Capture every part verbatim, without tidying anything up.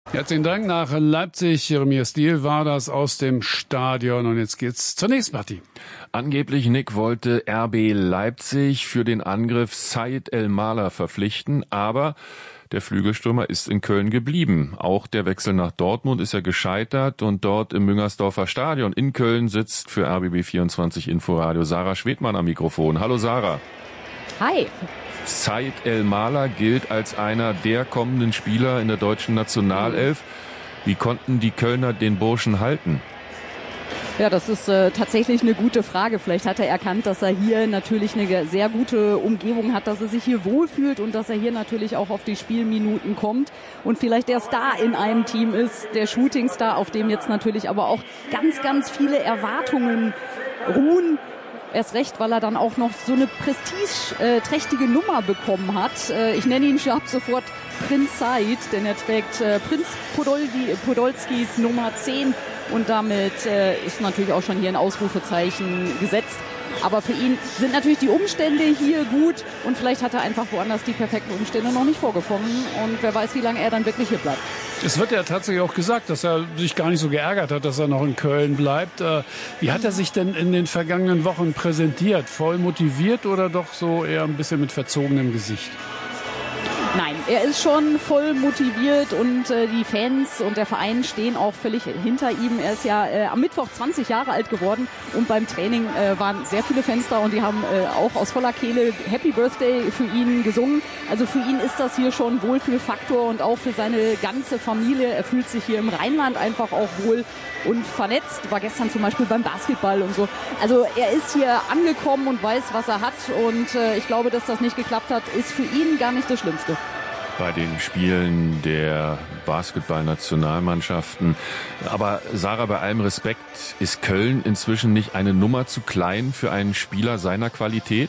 Herzlichen Dank nach Leipzig. Jeremia Stiel war das aus dem Stadion. Und jetzt geht's zur nächsten Partie. Angeblich, Nick, wollte R B Leipzig für den Angriff Said El-Mala verpflichten, aber der Flügelstürmer ist in Köln geblieben. Auch der Wechsel nach Dortmund ist ja gescheitert und dort im Müngersdorfer Stadion in Köln sitzt für R B B vierundzwanzig Inforadio Sarah Schwedmann am Mikrofon. Hallo Sarah. Hi. Said El-Mala gilt als einer der kommenden Spieler in der deutschen Nationalelf. Wie konnten die Kölner den Burschen halten? Ja, das ist äh, tatsächlich eine gute Frage. Vielleicht hat er erkannt, dass er hier natürlich eine sehr gute Umgebung hat, dass er sich hier wohlfühlt und dass er hier natürlich auch auf die Spielminuten kommt und vielleicht der Star in einem Team ist, der Shootingstar, auf dem jetzt natürlich aber auch ganz, ganz viele Erwartungen ruhen. Erst recht, weil er dann auch noch so eine prestigeträchtige Nummer bekommen hat. Ich nenne ihn ab sofort Prinz Said, denn er trägt Prinz Podolski, Podolskis Nummer zehn und damit ist natürlich auch schon hier ein Ausrufezeichen gesetzt. Aber für ihn sind natürlich die Umstände hier gut und vielleicht hat er einfach woanders die perfekten Umstände noch nicht vorgefunden und wer weiß, wie lange er dann wirklich hier bleibt. Es wird ja tatsächlich auch gesagt, dass er sich gar nicht so geärgert hat, dass er noch in Köln bleibt. Wie hat er sich denn in den vergangenen Wochen präsentiert? Voll motiviert oder doch so eher ein bisschen mit verzogenem Gesicht? Nein, er ist schon voll motiviert und äh, die Fans und der Verein stehen auch völlig hinter ihm. Er ist ja äh, am Mittwoch zwanzig Jahre alt geworden und beim Training äh, waren sehr viele Fans da und die haben äh, auch aus voller Kehle Happy Birthday für ihn gesungen. Also für ihn ist das hier schon Wohlfühlfaktor und auch für seine ganze Familie. Er fühlt sich hier im Rheinland einfach auch wohl und vernetzt. War gestern zum Beispiel beim Basketball und so. Also er ist hier angekommen und weiß, was er hat und äh, ich glaube, dass das nicht geklappt hat, ist für ihn gar nicht das Schlimmste. Bei den Spielen der Basketball-Nationalmannschaften. Aber Sarah, bei allem Respekt, ist Köln inzwischen nicht eine Nummer zu klein für einen Spieler seiner Qualität?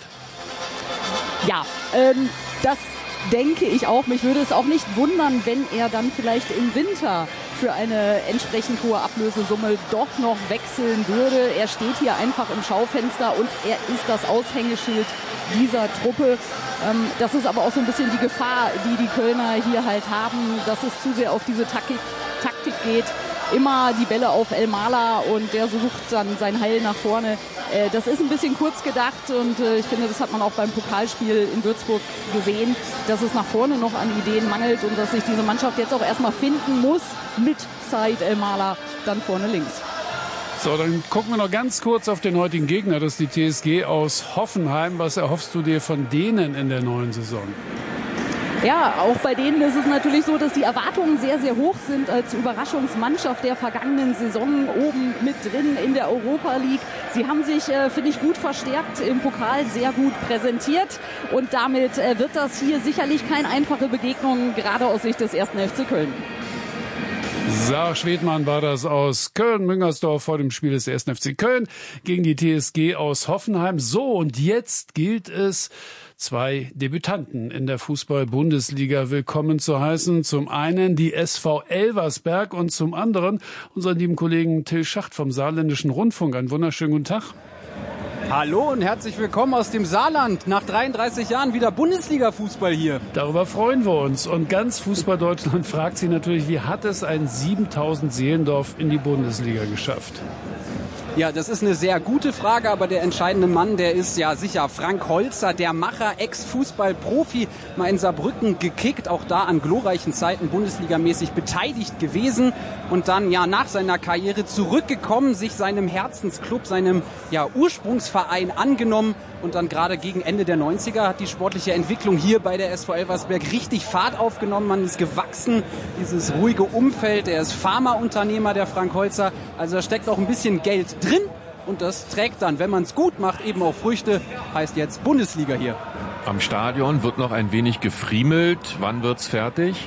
Ja, ähm, das denke ich auch. Mich würde es auch nicht wundern, wenn er dann vielleicht im Winter für eine entsprechend hohe Ablösesumme doch noch wechseln würde. Er steht hier einfach im Schaufenster und er ist das Aushängeschild dieser Truppe. Ähm, das ist aber auch so ein bisschen die Gefahr, die die Kölner hier halt haben, dass es zu sehr auf diese Taktik, Taktik geht. Immer die Bälle auf El-Mala und der sucht dann sein Heil nach vorne. Äh, das ist ein bisschen kurz gedacht und äh, ich finde, das hat man auch beim Pokalspiel in Würzburg gesehen, dass es nach vorne noch an Ideen mangelt und dass sich diese Mannschaft jetzt auch erstmal finden muss mit Said El-Mala dann vorne links. So, dann gucken wir noch ganz kurz auf den heutigen Gegner. Das ist die T S G aus Hoffenheim. Was erhoffst du dir von denen in der neuen Saison? Ja, auch bei denen ist es natürlich so, dass die Erwartungen sehr, sehr hoch sind als Überraschungsmannschaft der vergangenen Saison oben mit drin in der Europa League. Sie haben sich, äh, finde ich, gut verstärkt im Pokal, sehr gut präsentiert und damit äh, wird das hier sicherlich keine einfache Begegnung, gerade aus Sicht des ersten F C Köln. Sarah Schwedmann war das aus Köln-Müngersdorf vor dem Spiel des ersten F C Köln gegen die T S G aus Hoffenheim. So, und jetzt gilt es, zwei Debütanten in der Fußball-Bundesliga willkommen zu heißen. Zum einen die S V Elversberg und zum anderen unseren lieben Kollegen Till Schacht vom Saarländischen Rundfunk. Einen wunderschönen guten Tag. Hallo und herzlich willkommen aus dem Saarland. Nach dreiunddreißig Jahren wieder Bundesliga-Fußball hier. Darüber freuen wir uns. Und ganz Fußball-Deutschland fragt sich natürlich, wie hat es ein siebentausend Seelendorf in die Bundesliga geschafft? Ja, das ist eine sehr gute Frage, aber der entscheidende Mann, der ist ja sicher Frank Holzer, der Macher, Ex-Fußball-Profi, mal in Saarbrücken gekickt, auch da an glorreichen Zeiten bundesligamäßig beteiligt gewesen und dann ja nach seiner Karriere zurückgekommen, sich seinem Herzensclub, seinem ja Ursprungsverein angenommen und dann gerade gegen Ende der neunziger hat die sportliche Entwicklung hier bei der S V Elversberg richtig Fahrt aufgenommen, man ist gewachsen, dieses ruhige Umfeld, er ist Pharmaunternehmer, der Frank Holzer, also da steckt auch ein bisschen Geld drin und das trägt dann, wenn man es gut macht, eben auch Früchte, heißt jetzt Bundesliga hier. Am Stadion wird noch ein wenig gefriemelt. Wann wird's fertig?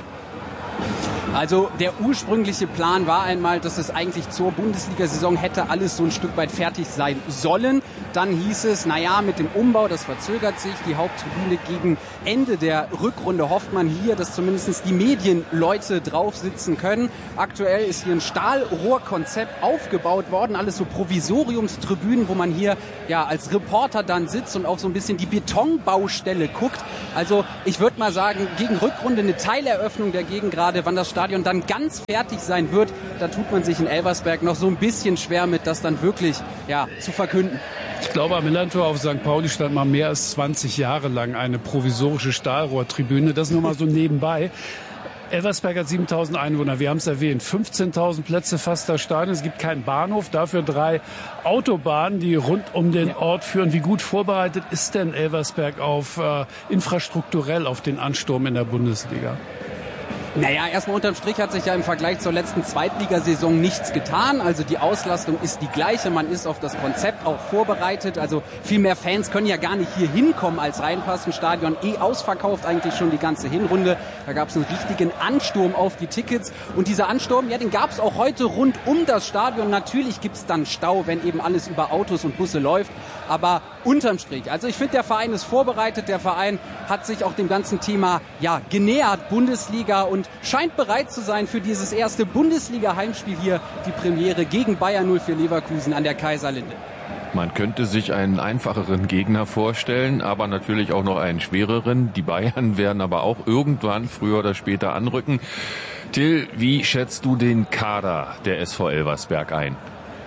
Also der ursprüngliche Plan war einmal, dass es eigentlich zur Bundesliga-Saison hätte alles so ein Stück weit fertig sein sollen. Dann hieß es, naja, mit dem Umbau, das verzögert sich, die Haupttribüne gegen Ende der Rückrunde hofft man hier, dass zumindest die Medienleute drauf sitzen können. Aktuell ist hier ein Stahlrohrkonzept aufgebaut worden, alles so Provisoriumstribünen, wo man hier ja als Reporter dann sitzt und auf so ein bisschen die Betonbaustelle guckt. Also ich würde mal sagen, gegen Rückrunde eine Teileröffnung der Gegend gerade, wann das Stadion Stadion dann ganz fertig sein wird, da tut man sich in Elversberg noch so ein bisschen schwer mit, das dann wirklich ja, zu verkünden. Ich glaube, am Millantor auf Sankt Pauli stand mal mehr als zwanzig Jahre lang eine provisorische Stahlrohrtribüne. Das nur mal so nebenbei. Elversberg hat siebentausend Einwohner, wir haben es erwähnt, fünfzehntausend Plätze fast das Stadion. Es gibt keinen Bahnhof, dafür drei Autobahnen, die rund um den Ort führen. Wie gut vorbereitet ist denn Elversberg auf äh, infrastrukturell auf den Ansturm in der Bundesliga? Naja, erstmal unterm Strich hat sich ja im Vergleich zur letzten Zweitligasaison nichts getan. Also die Auslastung ist die gleiche. Man ist auf das Konzept auch vorbereitet. Also viel mehr Fans können ja gar nicht hier hinkommen als reinpassen. Stadion eh ausverkauft eigentlich schon die ganze Hinrunde. Da gab es einen richtigen Ansturm auf die Tickets. Und dieser Ansturm, ja, den gab es auch heute rund um das Stadion. Natürlich gibt es dann Stau, wenn eben alles über Autos und Busse läuft. Aber unterm Strich, also ich finde, der Verein ist vorbereitet. Der Verein hat sich auch dem ganzen Thema ja genähert, Bundesliga, und scheint bereit zu sein für dieses erste Bundesliga-Heimspiel hier, die Premiere gegen Bayer null vier Leverkusen an der Kaiserlinde. Man könnte sich einen einfacheren Gegner vorstellen, aber natürlich auch noch einen schwereren. Die Bayern werden aber auch irgendwann früher oder später anrücken. Till, wie schätzt du den Kader der S V Elversberg ein?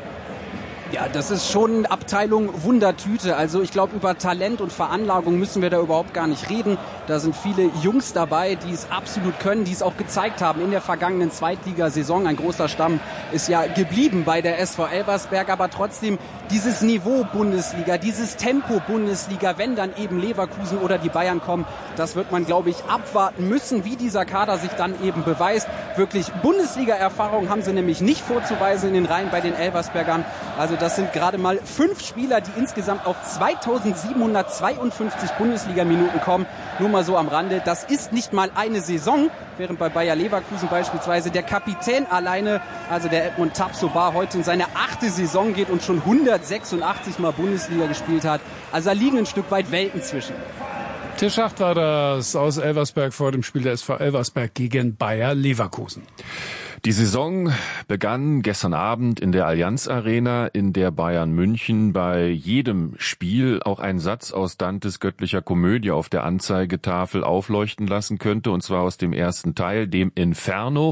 Ja, das ist schon Abteilung Wundertüte. Also ich glaube, über Talent und Veranlagung müssen wir da überhaupt gar nicht reden. Da sind viele Jungs dabei, die es absolut können, die es auch gezeigt haben in der vergangenen Zweitligasaison. Ein großer Stamm ist ja geblieben bei der S V Elversberg, aber trotzdem dieses Niveau Bundesliga, dieses Tempo Bundesliga, wenn dann eben Leverkusen oder die Bayern kommen, das wird man, glaube ich, abwarten müssen, wie dieser Kader sich dann eben beweist. Wirklich Bundesliga-Erfahrung haben sie nämlich nicht vorzuweisen in den Reihen bei den Elversbergern. Also das sind gerade mal fünf Spieler, die insgesamt auf zweitausendsiebenhundertzweiundfünfzig Bundesliga-Minuten kommen. Nur mal so am Rande. Das ist nicht mal eine Saison, während bei Bayer Leverkusen beispielsweise der Kapitän alleine, also der Edmund Tapsoba, heute in seine achte Saison geht und schon hundertsechsundachtzig Mal Bundesliga gespielt hat. Also da liegen ein Stück weit Welten zwischen. Tisch acht war das aus Elversberg vor dem Spiel der S V Elversberg gegen Bayer Leverkusen. Die Saison begann gestern Abend in der Allianz Arena, in der Bayern München bei jedem Spiel auch einen Satz aus Dantes göttlicher Komödie auf der Anzeigetafel aufleuchten lassen könnte, und zwar aus dem ersten Teil, dem Inferno.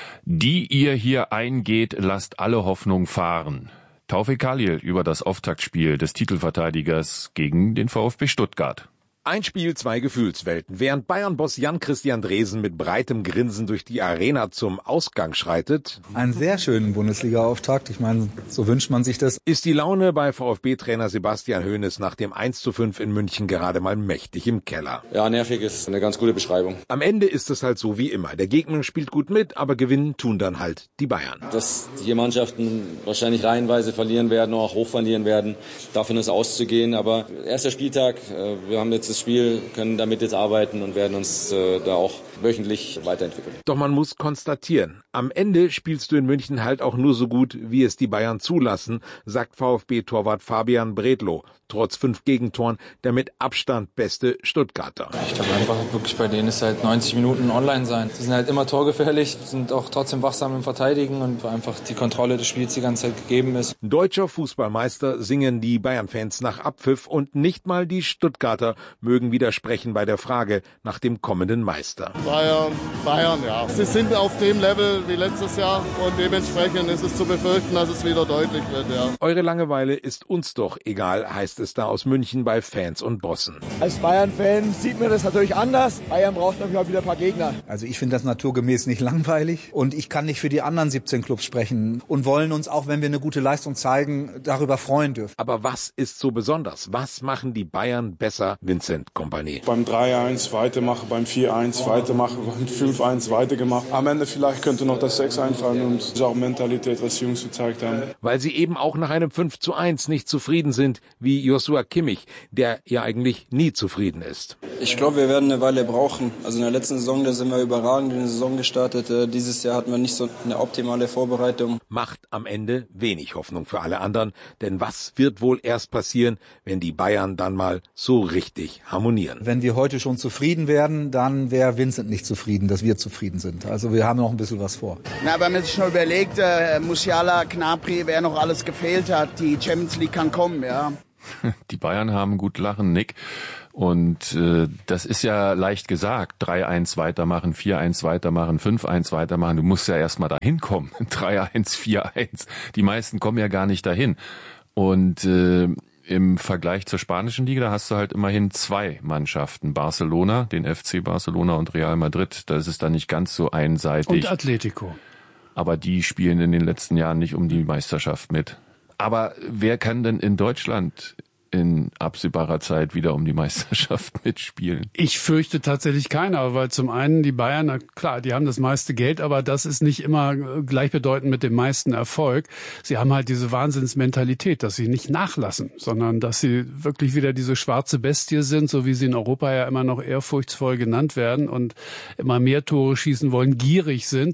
Die ihr hier eingeht, lasst alle Hoffnung fahren. Taufik Kalil über das Auftaktspiel des Titelverteidigers gegen den VfB Stuttgart. Ein Spiel, zwei Gefühlswelten. Während Bayern-Boss Jan-Christian Dresen mit breitem Grinsen durch die Arena zum Ausgang schreitet, einen sehr schönen Bundesliga-Auftakt, ich meine, so wünscht man sich das, ist die Laune bei VfB-Trainer Sebastian Hoeneß nach dem eins zu fünf in München gerade mal mächtig im Keller. Ja, nervig ist eine ganz gute Beschreibung. Am Ende ist es halt so wie immer. Der Gegner spielt gut mit, aber gewinnen tun dann halt die Bayern. Dass hier Mannschaften wahrscheinlich reihenweise verlieren werden, auch hoch verlieren werden, davon ist auszugehen. Aber erster Spieltag, wir haben jetzt das Spiel, können damit jetzt arbeiten und werden uns äh, da auch wöchentlich weiterentwickeln. Doch man muss konstatieren, am Ende spielst du in München halt auch nur so gut, wie es die Bayern zulassen, sagt VfB-Torwart Fabian Bredlow. Trotz fünf Gegentoren der mit Abstand beste Stuttgarter. Ich glaube einfach wirklich, bei denen ist halt neunzig Minuten online sein. Sie sind halt immer torgefährlich, sind auch trotzdem wachsam im Verteidigen und einfach die Kontrolle des Spiels die ganze Zeit gegeben ist. Deutscher Fußballmeister singen die Bayern-Fans nach Abpfiff und nicht mal die Stuttgarter mögen widersprechen bei der Frage nach dem kommenden Meister. Bayern, Bayern, ja. Sie sind auf dem Level wie letztes Jahr und dementsprechend ist es zu befürchten, dass es wieder deutlich wird, ja. Eure Langeweile ist uns doch egal, heißt es da aus München bei Fans und Bossen. Als Bayern-Fan sieht man das natürlich anders. Bayern braucht natürlich auch wieder ein paar Gegner. Also ich finde das naturgemäß nicht langweilig und ich kann nicht für die anderen siebzehn Clubs sprechen und wollen uns, auch wenn wir eine gute Leistung zeigen, darüber freuen dürfen. Aber was ist so besonders? Was machen die Bayern besser, Vincent Kompanie? Beim drei eins weitermachen, beim vier eins weitermachen, beim fünf eins weitergemacht. Am Ende vielleicht könnte noch das sechs einfallen und das ist auch Mentalität, was die Jungs gezeigt haben. Weil sie eben auch nach einem fünf zu eins nicht zufrieden sind, wie Joshua Kimmich, der ja eigentlich nie zufrieden ist. Ich glaube, wir werden eine Weile brauchen. Also in der letzten Saison, da sind wir überragend in die Saison gestartet. Dieses Jahr hatten wir nicht so eine optimale Vorbereitung. Macht am Ende wenig Hoffnung für alle anderen, denn was wird wohl erst passieren, wenn die Bayern dann mal so richtig harmonieren? Wenn wir heute schon zufrieden werden, dann wäre Vincent nicht zufrieden, dass wir zufrieden sind. Also wir haben noch ein bisschen was vor. Na, wenn man sich nur überlegt, äh, Musiala, Gnabry, wer noch alles gefehlt hat, die Champions League kann kommen, ja. Die Bayern haben gut lachen, Nick. Und äh, das ist ja leicht gesagt, drei eins weitermachen, vier eins weitermachen, fünf eins weitermachen. Du musst ja erstmal dahin kommen, drei eins, vier eins. Die meisten kommen ja gar nicht dahin. Und äh, im Vergleich zur spanischen Liga, da hast du halt immerhin zwei Mannschaften. Barcelona, den F C Barcelona und Real Madrid. Da ist es dann nicht ganz so einseitig. Und Atletico. Aber die spielen in den letzten Jahren nicht um die Meisterschaft mit. Aber wer kann denn in Deutschland in absehbarer Zeit wieder um die Meisterschaft mitspielen? Ich fürchte tatsächlich keiner, weil zum einen die Bayern, na klar, die haben das meiste Geld, aber das ist nicht immer gleichbedeutend mit dem meisten Erfolg. Sie haben halt diese Wahnsinnsmentalität, dass sie nicht nachlassen, sondern dass sie wirklich wieder diese schwarze Bestie sind, so wie sie in Europa ja immer noch ehrfurchtsvoll genannt werden und immer mehr Tore schießen wollen, gierig sind.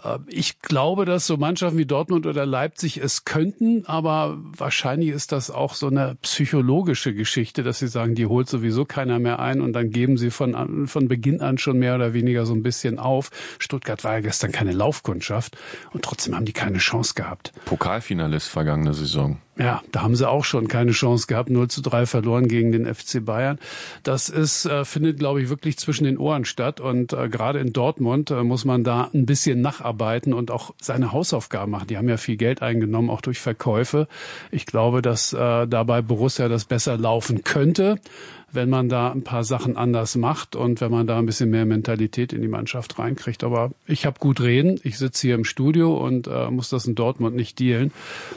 Ich glaube, dass so Mannschaften wie Dortmund oder Leipzig es könnten, aber wahrscheinlich ist das auch so eine Psychologie psychologische Geschichte, dass sie sagen, die holt sowieso keiner mehr ein und dann geben sie von, von Beginn an schon mehr oder weniger so ein bisschen auf. Stuttgart war ja gestern keine Laufkundschaft und trotzdem haben die keine Chance gehabt. Pokalfinalist vergangene Saison. Ja, da haben sie auch schon keine Chance gehabt, null zu drei verloren gegen den F C Bayern. Das ist, äh, findet, glaube ich, wirklich zwischen den Ohren statt und äh, gerade in Dortmund äh, muss man da ein bisschen nacharbeiten und auch seine Hausaufgaben machen. Die haben ja viel Geld eingenommen, auch durch Verkäufe. Ich glaube, dass äh, dabei Borussia das besser laufen könnte, wenn man da ein paar Sachen anders macht und wenn man da ein bisschen mehr Mentalität in die Mannschaft reinkriegt. Aber ich habe gut reden. Ich sitze hier im Studio und äh, muss das in Dortmund nicht dealen.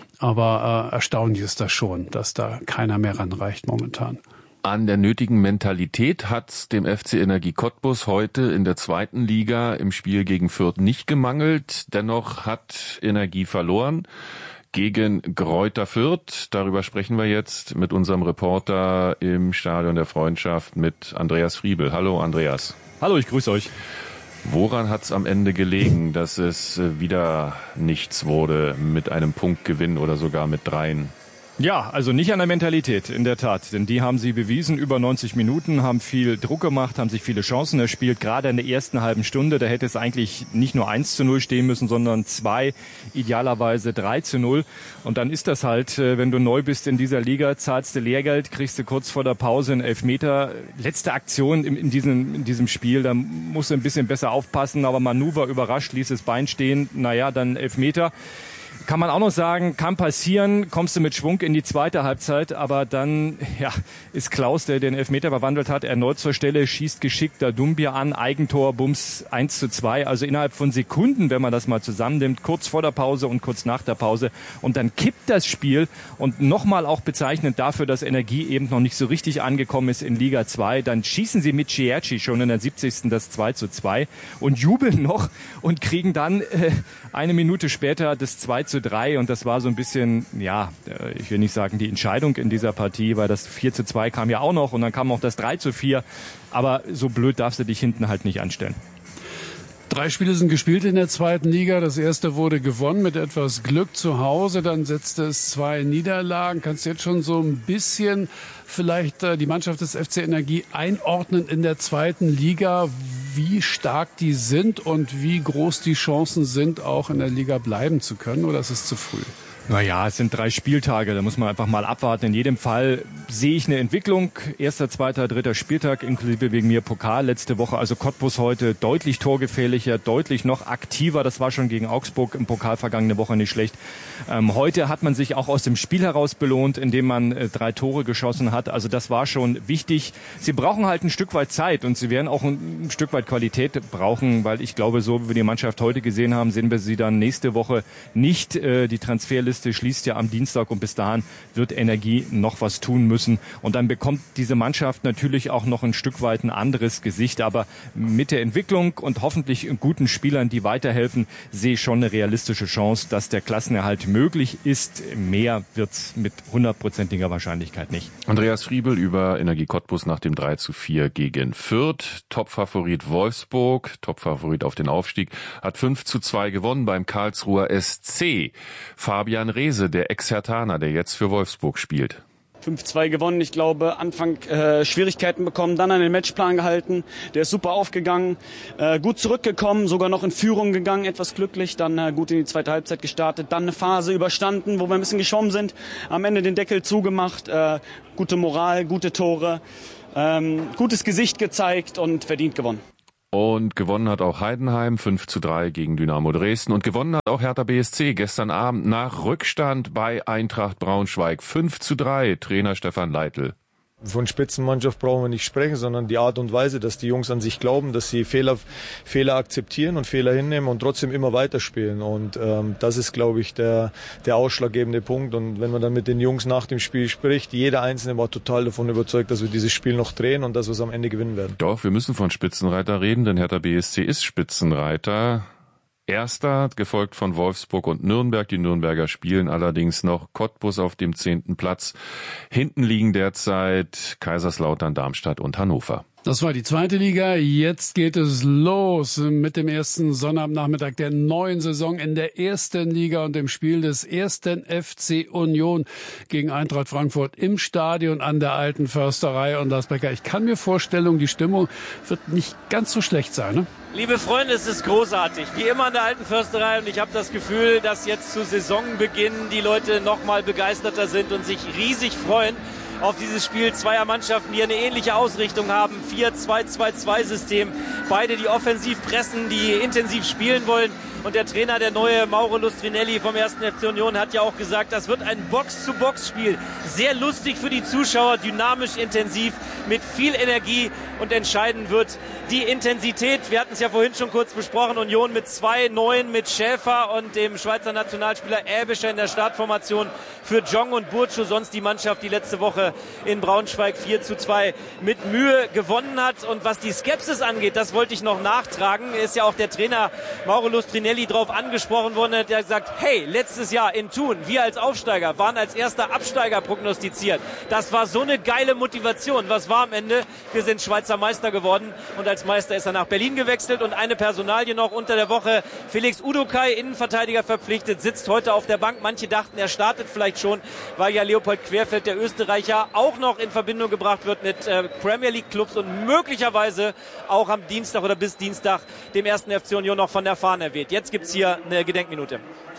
Aber äh, erstaunlich ist das schon, dass da keiner mehr ranreicht momentan. An der nötigen Mentalität hat's dem F C Energie Cottbus heute in der zweiten Liga im Spiel gegen Fürth nicht gemangelt. Dennoch hat Energie verloren gegen Greuther Fürth. Darüber sprechen wir jetzt mit unserem Reporter im Stadion der Freundschaft mit Andreas Friebel. Hallo Andreas. Hallo, ich grüße euch. Woran hat es am Ende gelegen, dass es wieder nichts wurde mit einem Punktgewinn oder sogar mit dreien? Ja, also nicht an der Mentalität, in der Tat. Denn die haben sie bewiesen, über neunzig Minuten, haben viel Druck gemacht, haben sich viele Chancen erspielt. Gerade in der ersten halben Stunde, da hätte es eigentlich nicht nur eins zu null stehen müssen, sondern zwei, idealerweise drei zu null. Und dann ist das halt, wenn du neu bist in dieser Liga, zahlst du Lehrgeld, kriegst du kurz vor der Pause einen Elfmeter. Letzte Aktion in diesem, in diesem Spiel, da musst du ein bisschen besser aufpassen. Aber Manu war überrascht, ließ das Bein stehen. Naja, dann Elfmeter. Kann man auch noch sagen, kann passieren, kommst du mit Schwung in die zweite Halbzeit, aber dann ja, ist Klaus, der den Elfmeter verwandelt hat, erneut zur Stelle, schießt geschickt da Doumbia an, Eigentor, Bums eins zu zwei, also innerhalb von Sekunden, wenn man das mal zusammennimmt, kurz vor der Pause und kurz nach der Pause und dann kippt das Spiel und nochmal auch bezeichnend dafür, dass Energie eben noch nicht so richtig angekommen ist in Liga zwei, dann schießen sie mit Cierci schon in der siebzigsten das zwei zu zwei und jubeln noch und kriegen dann äh, eine Minute später das zwei zu drei und das war so ein bisschen, ja, ich will nicht sagen die Entscheidung in dieser Partie, weil das vier zu zwei kam ja auch noch und dann kam auch das drei zu vier, aber so blöd darfst du dich hinten halt nicht anstellen. Drei Spiele sind gespielt in der zweiten Liga. Das erste wurde gewonnen mit etwas Glück zu Hause. Dann setzte es zwei Niederlagen. Kannst du jetzt schon so ein bisschen vielleicht äh, die Mannschaft des F C Energie einordnen in der zweiten Liga, wie stark die sind und wie groß die Chancen sind, auch in der Liga bleiben zu können? Oder ist es zu früh? Naja, es sind drei Spieltage, da muss man einfach mal abwarten. In jedem Fall sehe ich eine Entwicklung. Erster, zweiter, dritter Spieltag, inklusive wegen mir Pokal letzte Woche. Also Cottbus heute deutlich torgefährlicher, deutlich noch aktiver. Das war schon gegen Augsburg im Pokal vergangene Woche nicht schlecht. Ähm, heute hat man sich auch aus dem Spiel heraus belohnt, indem man äh, drei Tore geschossen hat. Also das war schon wichtig. Sie brauchen halt ein Stück weit Zeit und sie werden auch ein, ein Stück weit Qualität brauchen, weil ich glaube, so wie wir die Mannschaft heute gesehen haben, sehen wir sie dann nächste Woche nicht. Äh, die Transferliste schließt ja am Dienstag und bis dahin wird Energie noch was tun müssen. Und dann bekommt diese Mannschaft natürlich auch noch ein Stück weit ein anderes Gesicht. Aber mit der Entwicklung und hoffentlich guten Spielern, die weiterhelfen, sehe ich schon eine realistische Chance, dass der Klassenerhalt möglich ist. Mehr wird's mit hundertprozentiger Wahrscheinlichkeit nicht. Andreas Friebel über Energie Cottbus nach dem drei zu vier gegen Fürth. Topfavorit Wolfsburg, Topfavorit auf den Aufstieg, hat fünf zu zwei gewonnen beim Karlsruher S C. Fabian Rehse, der Ex-Herthaner, der jetzt für Wolfsburg spielt. fünf zwei gewonnen, ich glaube, Anfang äh, Schwierigkeiten bekommen, dann an den Matchplan gehalten, der ist super aufgegangen, äh, gut zurückgekommen, sogar noch in Führung gegangen, etwas glücklich, dann äh, gut in die zweite Halbzeit gestartet, dann eine Phase überstanden, wo wir ein bisschen geschwommen sind, am Ende den Deckel zugemacht, äh, gute Moral, gute Tore, ähm, gutes Gesicht gezeigt und verdient gewonnen. Und gewonnen hat auch Heidenheim fünf zu drei gegen Dynamo Dresden. Und gewonnen hat auch Hertha B S C gestern Abend nach Rückstand bei Eintracht Braunschweig fünf zu drei. Trainer Stefan Leitl. Von Spitzenmannschaft brauchen wir nicht sprechen, sondern die Art und Weise, dass die Jungs an sich glauben, dass sie Fehler, Fehler akzeptieren und Fehler hinnehmen und trotzdem immer weiterspielen. Und ähm, das ist, glaube ich, der, der ausschlaggebende Punkt. Und wenn man dann mit den Jungs nach dem Spiel spricht, jeder Einzelne war total davon überzeugt, dass wir dieses Spiel noch drehen und dass wir es am Ende gewinnen werden. Doch, wir müssen von Spitzenreiter reden, denn Hertha B S C ist Spitzenreiter. Erster, gefolgt von Wolfsburg und Nürnberg. Die Nürnberger spielen allerdings noch. Cottbus auf dem zehnten Platz. Hinten liegen derzeit Kaiserslautern, Darmstadt und Hannover. Das war die zweite Liga. Jetzt geht es los mit dem ersten Sonnabendnachmittag der neuen Saison in der ersten Liga und dem Spiel des ersten F C Union gegen Eintracht Frankfurt im Stadion an der Alten Försterei. Und Lars Becker, ich kann mir vorstellen, die Stimmung wird nicht ganz so schlecht sein, ne? Liebe Freunde, es ist großartig. Wie immer an der Alten Försterei. Und ich habe das Gefühl, dass jetzt zu Saisonbeginn die Leute noch mal begeisterter sind und sich riesig freuen auf dieses Spiel zweier Mannschaften, die eine ähnliche Ausrichtung haben. vier zwei zwei zwei System. Beide, die offensiv pressen, die intensiv spielen wollen. Und der Trainer, der neue Mauro Lustrinelli vom ersten F C Union, hat ja auch gesagt, das wird ein Box-zu-Box-Spiel. Sehr lustig für die Zuschauer, dynamisch, intensiv, mit viel Energie. Und entscheidend wird die Intensität. Wir hatten es ja vorhin schon kurz besprochen. Union mit zwei Neuen, mit Schäfer und dem Schweizer Nationalspieler Äbischer in der Startformation für Jong und Burcu. Sonst die Mannschaft, die letzte Woche in Braunschweig vier zu zwei mit Mühe gewonnen hat. Und was die Skepsis angeht, das wollte ich noch nachtragen, ist ja auch der Trainer Mauro Lustrinelli drauf angesprochen worden, der hat gesagt, hey, letztes Jahr in Thun, wir als Aufsteiger waren als erster Absteiger prognostiziert. Das war so eine geile Motivation. Was war am Ende? Wir sind Schweizer Meister geworden und als Meister ist er nach Berlin gewechselt. Und eine Personalie noch unter der Woche, Felix Udokai, Innenverteidiger verpflichtet, sitzt heute auf der Bank. Manche dachten, er startet vielleicht schon, weil ja Leopold Querfeld, der Österreicher, auch noch in Verbindung gebracht wird mit äh, Premier League Clubs und möglicherweise auch am Dienstag oder bis Dienstag dem ersten F C Union noch von der Fahne weht. Jetzt gibt's hier eine Gedenkminute.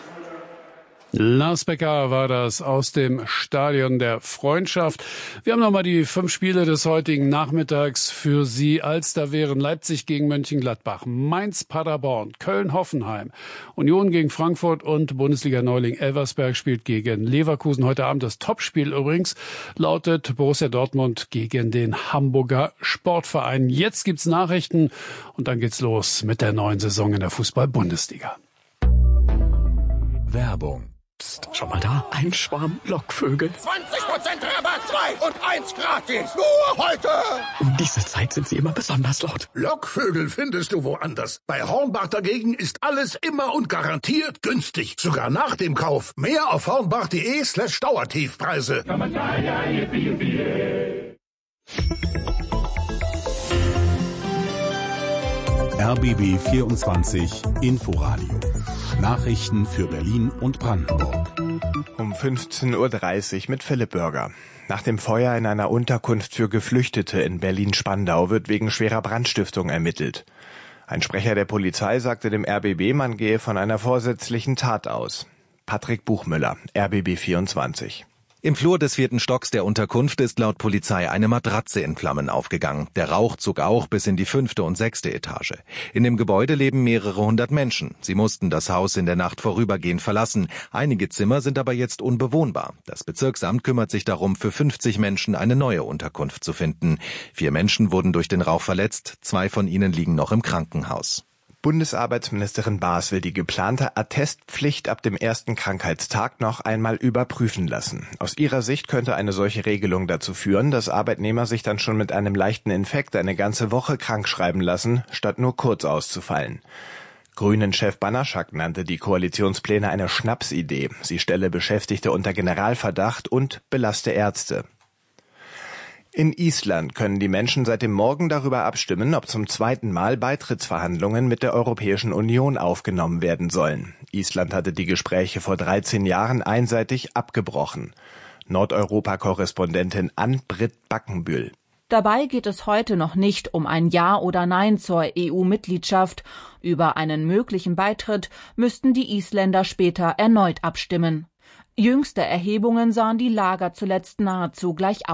Lars Becker war das aus dem Stadion der Freundschaft. Wir haben nochmal die fünf Spiele des heutigen Nachmittags für Sie. Alster wären Leipzig gegen Mönchengladbach, Mainz Paderborn, Köln Hoffenheim, Union gegen Frankfurt und Bundesliga-Neuling Elversberg spielt gegen Leverkusen. Heute Abend das Topspiel übrigens lautet Borussia Dortmund gegen den Hamburger Sportverein. Jetzt gibt's Nachrichten und dann geht's los mit der neuen Saison in der Fußball-Bundesliga. Werbung. Psst, schon mal da? Ein Schwarm Lockvögel. zwanzig Prozent Rabatt, zwei und eins gratis. Nur heute. Um diese Zeit sind sie immer besonders laut. Lockvögel findest du woanders. Bei Hornbach dagegen ist alles immer und garantiert günstig. Sogar nach dem Kauf. Mehr auf hornbach.de slash Dauertiefpreise. R B B vierundzwanzig Inforadio. Nachrichten für Berlin und Brandenburg. Um fünfzehn Uhr dreißig mit Philipp Bürger. Nach dem Feuer in einer Unterkunft für Geflüchtete in Berlin-Spandau wird wegen schwerer Brandstiftung ermittelt. Ein Sprecher der Polizei sagte dem R B B, man gehe von einer vorsätzlichen Tat aus. Patrick Buchmüller, R B B vierundzwanzig. Im Flur des vierten Stocks der Unterkunft ist laut Polizei eine Matratze in Flammen aufgegangen. Der Rauch zog auch bis in die fünfte und sechste Etage. In dem Gebäude leben mehrere hundert Menschen. Sie mussten das Haus in der Nacht vorübergehend verlassen. Einige Zimmer sind aber jetzt unbewohnbar. Das Bezirksamt kümmert sich darum, für fünfzig Menschen eine neue Unterkunft zu finden. Vier Menschen wurden durch den Rauch verletzt. Zwei von ihnen liegen noch im Krankenhaus. Bundesarbeitsministerin Baas will die geplante Attestpflicht ab dem ersten Krankheitstag noch einmal überprüfen lassen. Aus ihrer Sicht könnte eine solche Regelung dazu führen, dass Arbeitnehmer sich dann schon mit einem leichten Infekt eine ganze Woche krankschreiben lassen, statt nur kurz auszufallen. Grünen-Chef Banaschak nannte die Koalitionspläne eine Schnapsidee. Sie stelle Beschäftigte unter Generalverdacht und belaste Ärzte. In Island können die Menschen seit dem Morgen darüber abstimmen, ob zum zweiten Mal Beitrittsverhandlungen mit der Europäischen Union aufgenommen werden sollen. Island hatte die Gespräche vor dreizehn Jahren einseitig abgebrochen. Nordeuropa-Korrespondentin Ann-Britt Backenbühl. Dabei geht es heute noch nicht um ein Ja oder Nein zur E U-Mitgliedschaft. Über einen möglichen Beitritt müssten die Isländer später erneut abstimmen. Jüngste Erhebungen sahen die Lager zuletzt nahezu gleich auf.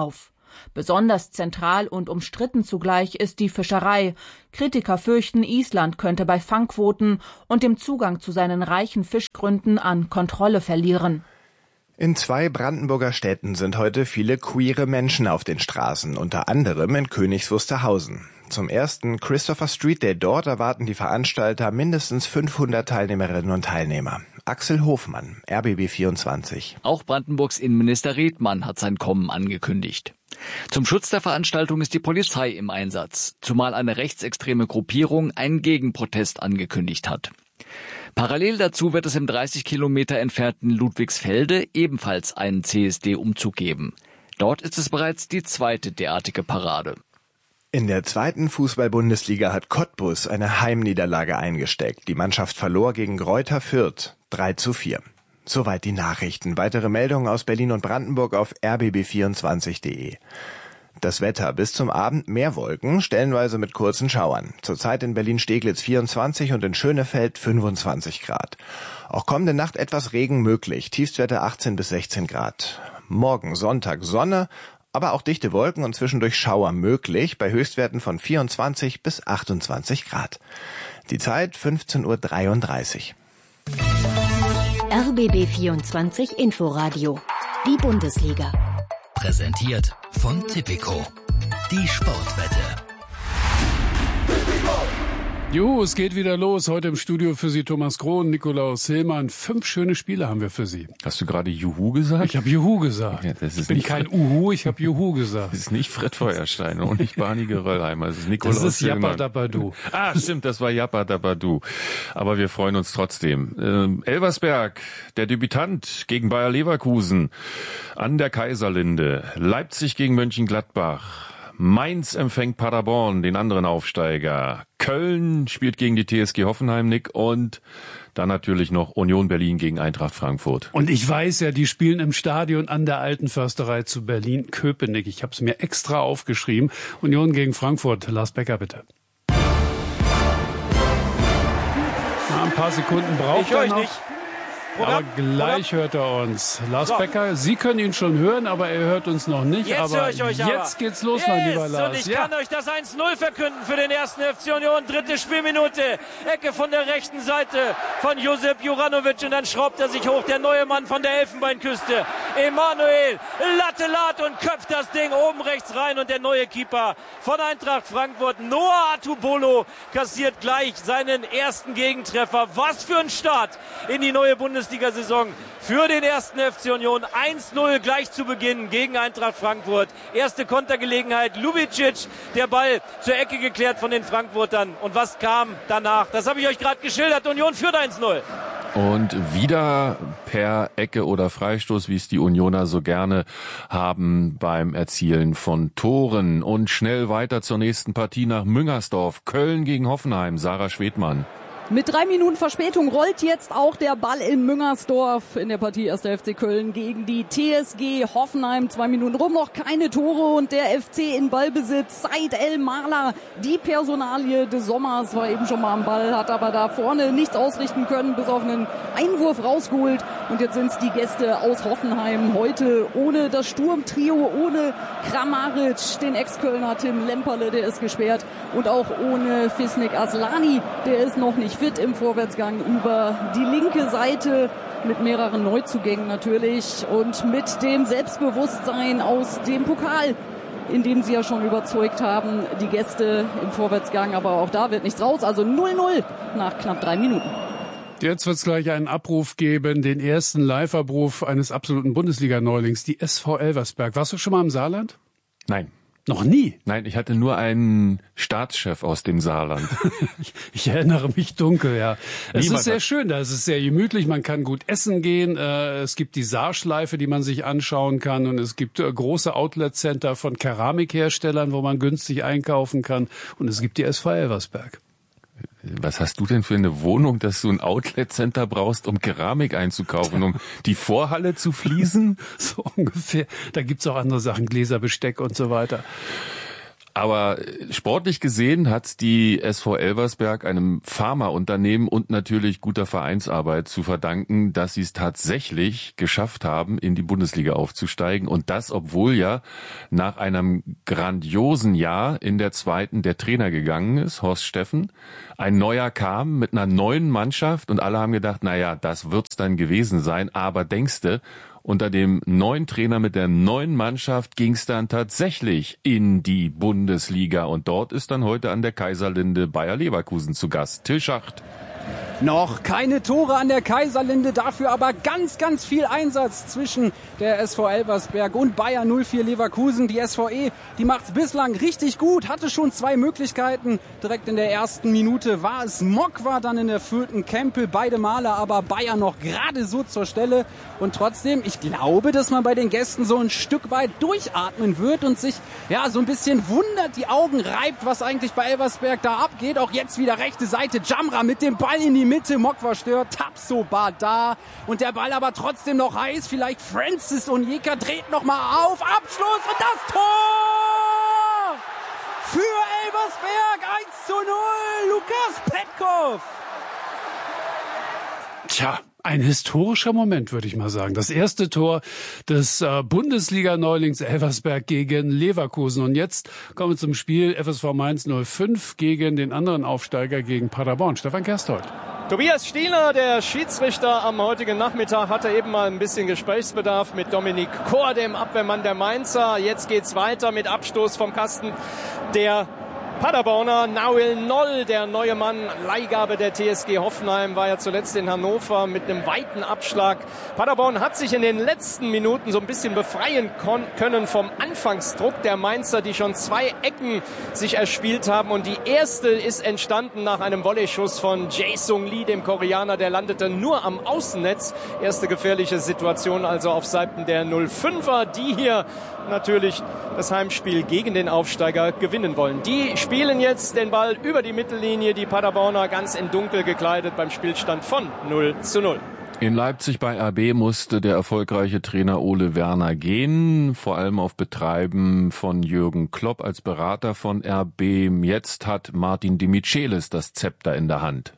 Besonders zentral und umstritten zugleich ist die Fischerei. Kritiker fürchten, Island könnte bei Fangquoten und dem Zugang zu seinen reichen Fischgründen an Kontrolle verlieren. In zwei Brandenburger Städten sind heute viele queere Menschen auf den Straßen, unter anderem in Königs Wusterhausen. Zum ersten Christopher Street Day dort erwarten die Veranstalter mindestens fünfhundert Teilnehmerinnen und Teilnehmer. Axel Hofmann, R B B vierundzwanzig. Auch Brandenburgs Innenminister Redmann hat sein Kommen angekündigt. Zum Schutz der Veranstaltung ist die Polizei im Einsatz, zumal eine rechtsextreme Gruppierung einen Gegenprotest angekündigt hat. Parallel dazu wird es im dreißig Kilometer entfernten Ludwigsfelde ebenfalls einen C S D-Umzug geben. Dort ist es bereits die zweite derartige Parade. In der zweiten Fußball-Bundesliga hat Cottbus eine Heimniederlage eingesteckt. Die Mannschaft verlor gegen Greuther Fürth drei zu vier. Soweit die Nachrichten. Weitere Meldungen aus Berlin und Brandenburg auf r b b vierundzwanzig punkt de. Das Wetter: bis zum Abend mehr Wolken, stellenweise mit kurzen Schauern. Zurzeit in Berlin-Steglitz vierundzwanzig und in Schönefeld fünfundzwanzig Grad. Auch kommende Nacht etwas Regen möglich, Tiefstwerte achtzehn bis sechzehn Grad. Morgen Sonntag Sonne, aber auch dichte Wolken und zwischendurch Schauer möglich, bei Höchstwerten von vierundzwanzig bis achtundzwanzig Grad. Die Zeit fünfzehn Uhr dreiunddreißig. R B B vierundzwanzig Inforadio. Die Bundesliga. Präsentiert von Tipico. Die Sportwette. Jo, es geht wieder los. Heute im Studio für Sie Thomas Krohn, Nikolaus Hillmann. Fünf schöne Spiele haben wir für Sie. Hast du gerade Juhu gesagt? Ich habe Juhu gesagt. Ja, das ist ich bin nicht kein Uhu, ich habe Juhu gesagt. Das ist nicht Fred Feuerstein und nicht Barney Geröllheimer. Das ist Nikolaus Das ist Hillmann. Jappa Dabadu. Ah, stimmt, das war Jappa Dabadu. Aber wir freuen uns trotzdem. Ähm, Elversberg, der Debütant gegen Bayer Leverkusen an der Kaiserlinde. Leipzig gegen Mönchengladbach. Mainz empfängt Paderborn, den anderen Aufsteiger. Köln spielt gegen die T S G Hoffenheim, Nick. Und dann natürlich noch Union Berlin gegen Eintracht Frankfurt. Und ich weiß ja, die spielen im Stadion an der Alten Försterei zu Berlin-Köpenick. Ich habe es mir extra aufgeschrieben. Union gegen Frankfurt. Lars Becker, bitte. Na, ein paar Sekunden braucht ich höre er euch noch. nicht. Aber gleich hört er uns. Lars So. Becker, Sie können ihn schon hören, aber er hört uns noch nicht. Jetzt aber höre ich euch aber. jetzt geht's los, yes, mein lieber Lars. Und ich ja. kann euch das eins null verkünden für den ersten F C Union. Dritte Spielminute. Ecke von der rechten Seite von Josip Juranovic. Und dann schraubt er sich hoch. Der neue Mann von der Elfenbeinküste. Emanuel Latte lat und köpft das Ding oben rechts rein. Und der neue Keeper von Eintracht Frankfurt, Noah Atubolo, kassiert gleich seinen ersten Gegentreffer. Was für ein Start in die neue Bundesliga-Saison für den ersten F C Union. eins null gleich zu Beginn gegen Eintracht Frankfurt. Erste Kontergelegenheit, Lubicic, der Ball zur Ecke geklärt von den Frankfurtern. Und was kam danach? Das habe ich euch gerade geschildert. Union führt eins null. Und wieder per Ecke oder Freistoß, wie es die Unioner so gerne haben beim Erzielen von Toren. Und schnell weiter zur nächsten Partie nach Müngersdorf. Köln gegen Hoffenheim. Sarah Schwedmann. Mit drei Minuten Verspätung rollt jetzt auch der Ball in Müngersdorf in der Partie erster F C Köln gegen die T S G Hoffenheim. Zwei Minuten rum, noch keine Tore und der F C in Ballbesitz. Said El Mala, die Personalie des Sommers, war eben schon mal am Ball, hat aber da vorne nichts ausrichten können, bis auf einen Einwurf rausgeholt. Und jetzt sind es die Gäste aus Hoffenheim heute ohne das Sturmtrio, ohne Kramaric, den Ex-Kölner Tim Lemperle, der ist gesperrt, und auch ohne Fisnik Aslani, der ist noch nicht fit im Vorwärtsgang über die linke Seite mit mehreren Neuzugängen natürlich und mit dem Selbstbewusstsein aus dem Pokal, in dem sie ja schon überzeugt haben, die Gäste im Vorwärtsgang. Aber auch da wird nichts raus, also null null nach knapp drei Minuten. Jetzt wird es gleich einen Abruf geben, den ersten Live-Abruf eines absoluten Bundesliga-Neulings, die S V Elversberg. Warst du schon mal im Saarland? Nein. Noch nie? Nein, ich hatte nur einen Staatschef aus dem Saarland. ich, ich erinnere mich dunkel, ja. Es Niemand ist sehr hat... schön, da ist es sehr gemütlich, man kann gut essen gehen, äh, es gibt die Saarschleife, die man sich anschauen kann, und es gibt äh, große Outlet-Center von Keramikherstellern, wo man günstig einkaufen kann, und es gibt die S V Elversberg. Was hast du denn für eine Wohnung, dass du ein Outlet-Center brauchst, um Keramik einzukaufen, um die Vorhalle zu fließen? So ungefähr. Da gibt's auch andere Sachen, Gläser, Besteck und so weiter. Aber sportlich gesehen hat die S V Elversberg einem Pharmaunternehmen und natürlich guter Vereinsarbeit zu verdanken, dass sie es tatsächlich geschafft haben, in die Bundesliga aufzusteigen. Und das, obwohl ja nach einem grandiosen Jahr in der zweiten der Trainer gegangen ist, Horst Steffen. Ein neuer kam mit einer neuen Mannschaft und alle haben gedacht, naja, das wird's dann gewesen sein. Aber denkste, unter dem neuen Trainer mit der neuen Mannschaft ging es dann tatsächlich in die Bundesliga. Und dort ist dann heute an der Kaiserlinde Bayer Leverkusen zu Gast. Till Schacht. Noch keine Tore an der Kaiserlinde, dafür aber ganz, ganz viel Einsatz zwischen der S V Elversberg und Bayer null vier Leverkusen. Die S V E, die macht's bislang richtig gut, hatte schon zwei Möglichkeiten. Direkt in der ersten Minute war es Mokwa, dann in der vierten Kempel, beide Male aber Bayer noch gerade so zur Stelle. Und trotzdem, ich glaube, dass man bei den Gästen so ein Stück weit durchatmen wird und sich ja so ein bisschen wundert, die Augen reibt, was eigentlich bei Elversberg da abgeht. Auch jetzt wieder rechte Seite, Jamra mit dem Ball in die Mitte, Mokwa stört, Tapsoba da und der Ball aber trotzdem noch heiß, vielleicht Francis Onyeka dreht nochmal auf, Abschluss und das Tor für Elversberg, eins zu null, Lukas Petkov. Tja, ein historischer Moment, würde ich mal sagen. Das erste Tor des äh, Bundesliga-Neulings Elversberg gegen Leverkusen. Und jetzt kommen wir zum Spiel F S V Mainz null fünf gegen den anderen Aufsteiger, gegen Paderborn. Stefan Kersthold. Tobias Stieler, der Schiedsrichter am heutigen Nachmittag, hatte eben mal ein bisschen Gesprächsbedarf mit Dominik Kor, dem Abwehrmann der Mainzer. Jetzt geht's weiter mit Abstoß vom Kasten der Paderborner. Nahuel Noll, der neue Mann, Leihgabe der T S G Hoffenheim, war ja zuletzt in Hannover mit einem weiten Abschlag. Paderborn hat sich in den letzten Minuten so ein bisschen befreien können vom Anfangsdruck der Mainzer, die schon zwei Ecken sich erspielt haben. Und die erste ist entstanden nach einem Volley-Schuss von Jae-Sung Lee, dem Koreaner. Der landete nur am Außennetz. Erste gefährliche Situation also auf Seiten der null fünfer, die hier natürlich das Heimspiel gegen den Aufsteiger gewinnen wollen. Die spielen jetzt den Ball über die Mittellinie, die Paderborner ganz in Dunkel gekleidet beim Spielstand von null zu null. In Leipzig bei R B musste der erfolgreiche Trainer Ole Werner gehen, vor allem auf Betreiben von Jürgen Klopp als Berater von R B. Jetzt hat Martin de Michelis das Zepter in der Hand.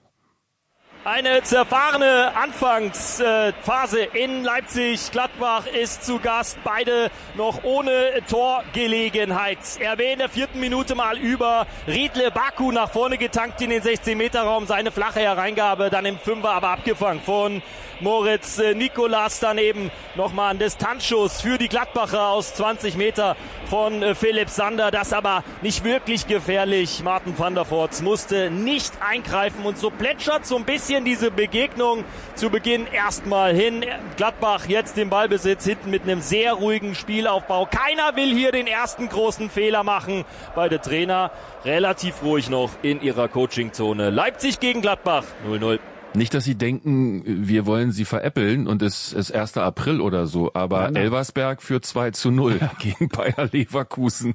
Eine zerfahrene Anfangsphase in Leipzig. Gladbach ist zu Gast. Beide noch ohne Torgelegenheit. R B in der vierten Minute mal über. Riedle Baku nach vorne getankt in den sechzehn Meter Raum. Seine flache Hereingabe dann im Fünfer aber abgefangen von Moritz Nikolas. Daneben nochmal ein Distanzschuss für die Gladbacher aus zwanzig Meter von Philipp Sander. Das aber nicht wirklich gefährlich. Martin van der Voort musste nicht eingreifen und so plätschert so ein bisschen diese Begegnung zu Beginn erstmal hin. Gladbach jetzt im Ballbesitz, hinten mit einem sehr ruhigen Spielaufbau. Keiner will hier den ersten großen Fehler machen. Beide Trainer relativ ruhig noch in ihrer Coachingzone. Leipzig gegen Gladbach null null. Nicht, dass Sie denken, wir wollen Sie veräppeln und es ist erster April oder so, aber ja, Elversberg für zwei zu null ja. gegen Bayer Leverkusen.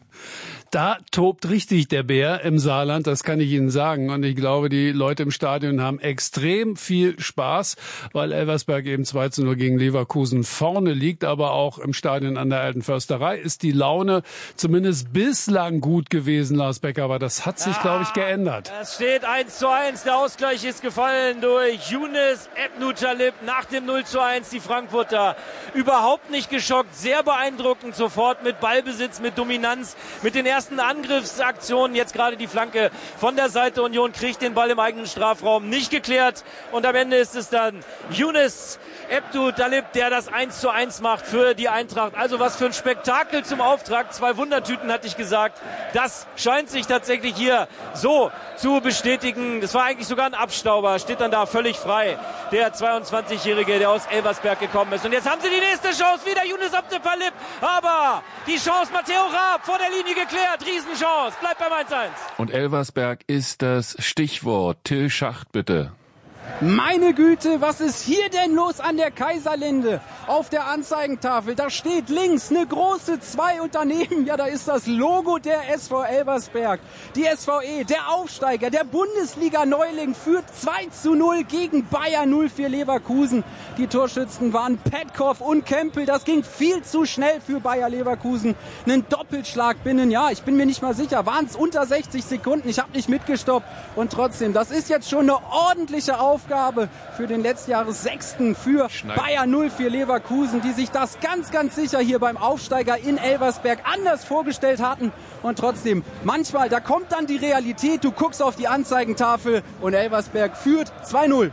Da tobt richtig der Bär im Saarland, das kann ich Ihnen sagen. Und ich glaube, die Leute im Stadion haben extrem viel Spaß, weil Elversberg eben zwei zu null gegen Leverkusen vorne liegt. Aber auch im Stadion an der Alten Försterei ist die Laune zumindest bislang gut gewesen, Lars Becker. Aber das hat sich, ja, glaube ich, geändert. Es steht eins zu eins. Der Ausgleich ist gefallen durch Younes Ebnu-Talib nach dem null zu eins. Die Frankfurter überhaupt nicht geschockt. Sehr beeindruckend sofort mit Ballbesitz, mit Dominanz, mit den ersten Angriffsaktionen. Jetzt gerade die Flanke von der Seite. Union kriegt den Ball im eigenen Strafraum nicht geklärt. Und am Ende ist es dann Younes Ebnu-Talib, der das eins zu eins macht für die Eintracht. Also was für ein Spektakel zum Auftrag. Zwei Wundertüten, hatte ich gesagt. Das scheint sich tatsächlich hier so zu bestätigen. Das war eigentlich sogar ein Abstauber. Steht dann da völlig frei. Der zweiundzwanzigjährige, der aus Elversberg gekommen ist. Und jetzt haben sie die nächste Chance. Wieder Younes Ebnu-Talib. Aber die Chance Matteo Raab vor der Linie geklärt. Riesenchance. Bleibt beim eins zu eins. Und Elversberg ist das Stichwort. Till Schacht, bitte. Meine Güte, was ist hier denn los an der Kaiserlinde? auf der Anzeigentafel. Da steht links eine große zwei und daneben, ja, da ist das Logo der S V Elversberg. Die S V E, der Aufsteiger, der Bundesliga-Neuling, führt zwei zu null gegen Bayer null vier Leverkusen. Die Torschützen waren Petkov und Kempel. Das ging viel zu schnell für Bayer Leverkusen. Einen Doppelschlag binnen, ja, ich bin mir nicht mal sicher, waren es unter sechzig Sekunden. Ich habe nicht mitgestoppt. Und trotzdem, das ist jetzt schon eine ordentliche Aufgabe für den Letztjahres Sechsten für Schneid. Bayer null vier Leverkusen, die sich das ganz, ganz sicher hier beim Aufsteiger in Elversberg anders vorgestellt hatten. Und trotzdem, manchmal, da kommt dann die Realität. Du guckst auf die Anzeigentafel und Elversberg führt zwei null.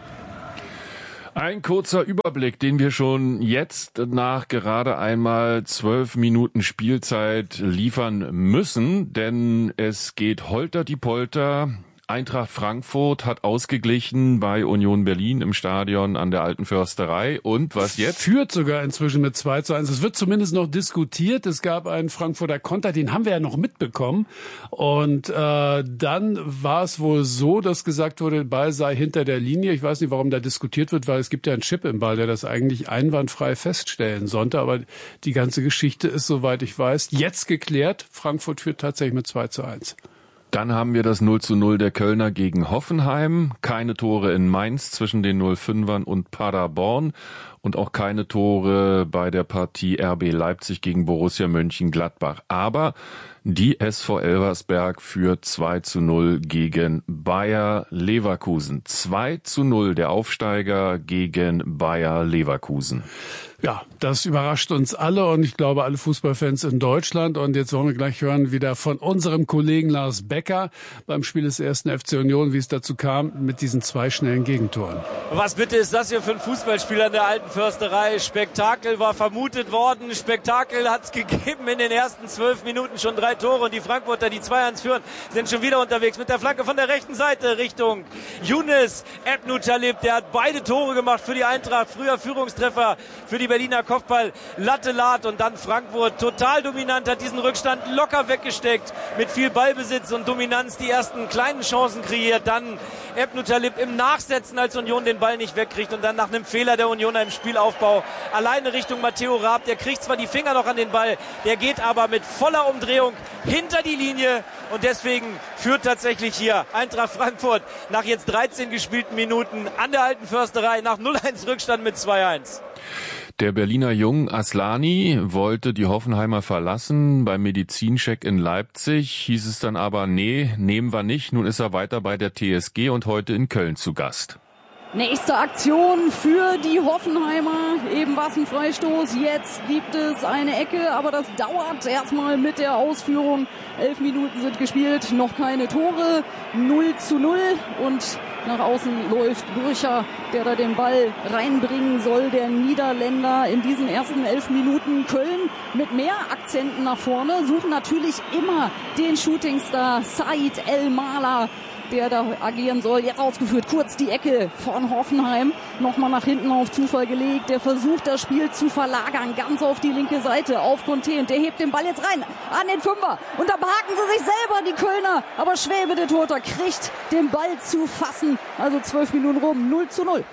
Ein kurzer Überblick, den wir schon jetzt nach gerade einmal zwölf Minuten Spielzeit liefern müssen, denn es geht holter die Polter. Eintracht Frankfurt hat ausgeglichen bei Union Berlin im Stadion an der Alten Försterei. Und was jetzt? Führt sogar inzwischen mit zwei zu eins. Es wird zumindest noch diskutiert. Es gab einen Frankfurter Konter, den haben wir ja noch mitbekommen. Und äh, dann war es wohl so, dass gesagt wurde, der Ball sei hinter der Linie. Ich weiß nicht, warum da diskutiert wird, weil es gibt ja einen Chip im Ball, der das eigentlich einwandfrei feststellen sollte. Aber die ganze Geschichte ist, soweit ich weiß, jetzt geklärt. Frankfurt führt tatsächlich mit zwei zu eins. Dann haben wir das null zu null der Kölner gegen Hoffenheim. Keine Tore in Mainz zwischen den null fünfern und Paderborn. Und auch keine Tore bei der Partie R B Leipzig gegen Borussia Mönchengladbach. Aber die S V Elversberg führt zwei zu null gegen Bayer Leverkusen. zwei zu null der Aufsteiger gegen Bayer Leverkusen. Ja, das überrascht uns alle und ich glaube alle Fußballfans in Deutschland. Und jetzt wollen wir gleich hören wieder von unserem Kollegen Lars Becker beim Spiel des ersten F C Union, wie es dazu kam mit diesen zwei schnellen Gegentoren. Was bitte ist das hier für ein Fußballspiel an der Alten Försterei? Spektakel war vermutet worden. Spektakel hat es gegeben in den ersten zwölf Minuten. Schon drei Tore und die Frankfurter, die zwei eins führen, sind schon wieder unterwegs mit der Flanke von der rechten Seite Richtung Younes Ebnu-Talib. Der hat beide Tore gemacht für die Eintracht. Früher Führungstreffer für die Berliner Kopfball, Latte Lat und dann Frankfurt total dominant, hat diesen Rückstand locker weggesteckt, mit viel Ballbesitz und Dominanz die ersten kleinen Chancen kreiert, dann Ebnu-Talib im Nachsetzen, als Union den Ball nicht wegkriegt und dann nach einem Fehler der Unioner im Spielaufbau alleine Richtung Matteo Raab, der kriegt zwar die Finger noch an den Ball, der geht aber mit voller Umdrehung hinter die Linie und deswegen führt tatsächlich hier Eintracht Frankfurt nach jetzt dreizehn gespielten Minuten an der Alten Försterei nach null eins Rückstand mit zwei eins. Der Berliner Jung Aslani wollte die Hoffenheimer verlassen. Beim Medizincheck in Leipzig hieß es dann aber, nee, nehmen wir nicht. Nun ist er weiter bei der T S G und heute in Köln zu Gast. Nächste Aktion für die Hoffenheimer. Eben war es ein Freistoß. Jetzt gibt es eine Ecke, aber das dauert erstmal mit der Ausführung. Elf Minuten sind gespielt, noch keine Tore. null zu null und nach außen läuft Burcher, der da den Ball reinbringen soll, der Niederländer in diesen ersten elf Minuten. Köln mit mehr Akzenten nach vorne, suchen natürlich immer den Shootingstar Said El-Mala, der da agieren soll. Jetzt ausgeführt, kurz die Ecke von Hoffenheim. Nochmal nach hinten auf Zufall gelegt. Der versucht, das Spiel zu verlagern, ganz auf die linke Seite, auf Conte. Und der hebt den Ball jetzt rein an den Fünfer. Und da behaken sie sich selber, die Kölner. Aber Schwäbe, der Torhüter, kriegt den Ball zu fassen. Also zwölf Minuten rum, null zu null.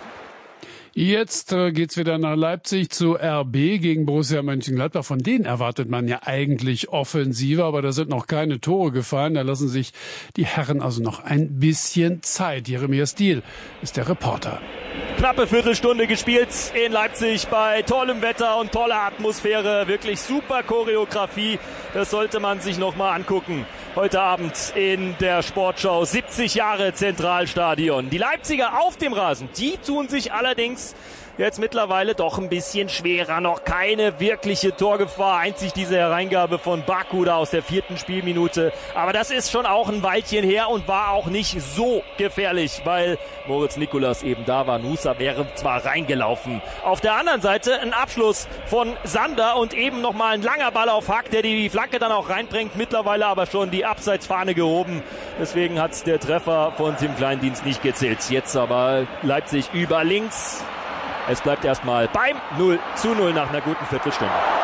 Jetzt äh, geht's wieder nach Leipzig zu R B gegen Borussia Mönchengladbach. Von denen erwartet man ja eigentlich Offensive, aber da sind noch keine Tore gefallen. Da lassen sich die Herren also noch ein bisschen Zeit. Jeremias Diel ist der Reporter. Knappe Viertelstunde gespielt in Leipzig bei tollem Wetter und toller Atmosphäre. Wirklich super Choreografie. Das sollte man sich noch mal angucken. Heute Abend in der Sportschau. siebzig Jahre Zentralstadion. Die Leipziger auf dem Rasen, die tun sich allerdings jetzt mittlerweile doch ein bisschen schwerer. Noch keine wirkliche Torgefahr. Einzig diese Hereingabe von Baku da aus der vierten Spielminute. Aber das ist schon auch ein Weilchen her und war auch nicht so gefährlich, weil Moritz Nicolas eben da war. Nusa wäre zwar reingelaufen. Auf der anderen Seite ein Abschluss von Sander und eben nochmal ein langer Ball auf Hack, der die Flanke dann auch reinbringt. Mittlerweile aber schon die Abseitsfahne gehoben. Deswegen hat der Treffer von Tim Kleindienst nicht gezählt. Jetzt aber Leipzig über links. Es bleibt erstmal beim null zu null nach einer guten Viertelstunde.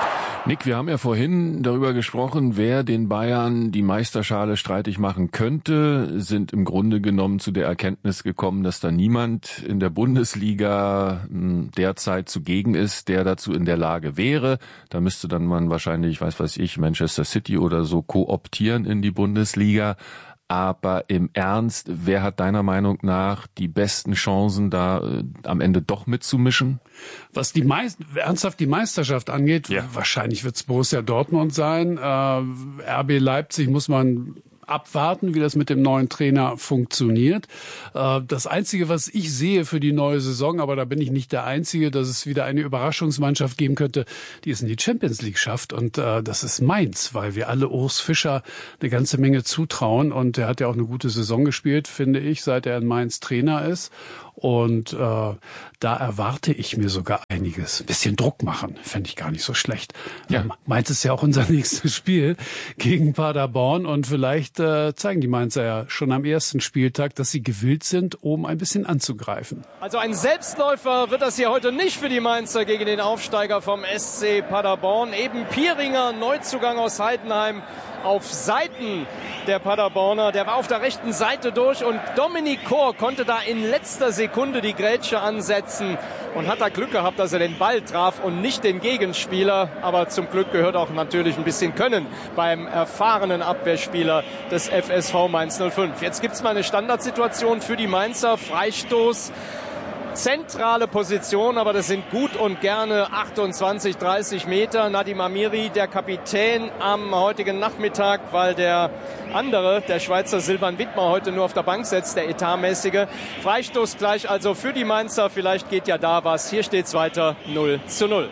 Nick, wir haben ja vorhin darüber gesprochen, wer den Bayern die Meisterschale streitig machen könnte, sind im Grunde genommen zu der Erkenntnis gekommen, dass da niemand in der Bundesliga derzeit zugegen ist, der dazu in der Lage wäre. Da müsste dann man wahrscheinlich, weiß weiß ich, Manchester City oder so kooptieren in die Bundesliga. Aber im Ernst, wer hat deiner Meinung nach die besten Chancen, da äh, am Ende doch mitzumischen? Was die Meist ernsthaft die Meisterschaft angeht, ja. Wahrscheinlich wird es Borussia Dortmund sein. Äh, R B Leipzig muss man abwarten, wie das mit dem neuen Trainer funktioniert. Das Einzige, was ich sehe für die neue Saison, aber da bin ich nicht der Einzige, dass es wieder eine Überraschungsmannschaft geben könnte, die es in die Champions League schafft. Und das ist Mainz, weil wir alle Urs Fischer eine ganze Menge zutrauen. Und er hat ja auch eine gute Saison gespielt, finde ich, seit er in Mainz Trainer ist. Und äh, da erwarte ich mir sogar einiges. Ein bisschen Druck machen, fände ich gar nicht so schlecht. Ja. Mainz ist ja auch unser nächstes Spiel gegen Paderborn. Und vielleicht äh, zeigen die Mainzer ja schon am ersten Spieltag, dass sie gewillt sind, um ein bisschen anzugreifen. Also ein Selbstläufer wird das hier heute nicht für die Mainzer gegen den Aufsteiger vom S C Paderborn. Eben Pieringer, Neuzugang aus Heidenheim, auf Seiten der Paderborner. Der war auf der rechten Seite durch und Dominic Kor konnte da in letzter Sekunde die Grätsche ansetzen und hat da Glück gehabt, dass er den Ball traf und nicht den Gegenspieler. Aber zum Glück gehört auch natürlich ein bisschen Können beim erfahrenen Abwehrspieler des F S V Mainz null fünf. Jetzt gibt's mal eine Standardsituation für die Mainzer. Freistoß. Zentrale Position, aber das sind gut und gerne achtundzwanzig, dreißig Meter. Nadim Amiri, der Kapitän am heutigen Nachmittag, weil der andere, der Schweizer Silvan Wittmer, heute nur auf der Bank sitzt, der etatmäßige. Freistoß gleich also für die Mainzer. Vielleicht geht ja da was. Hier steht's weiter null zu null.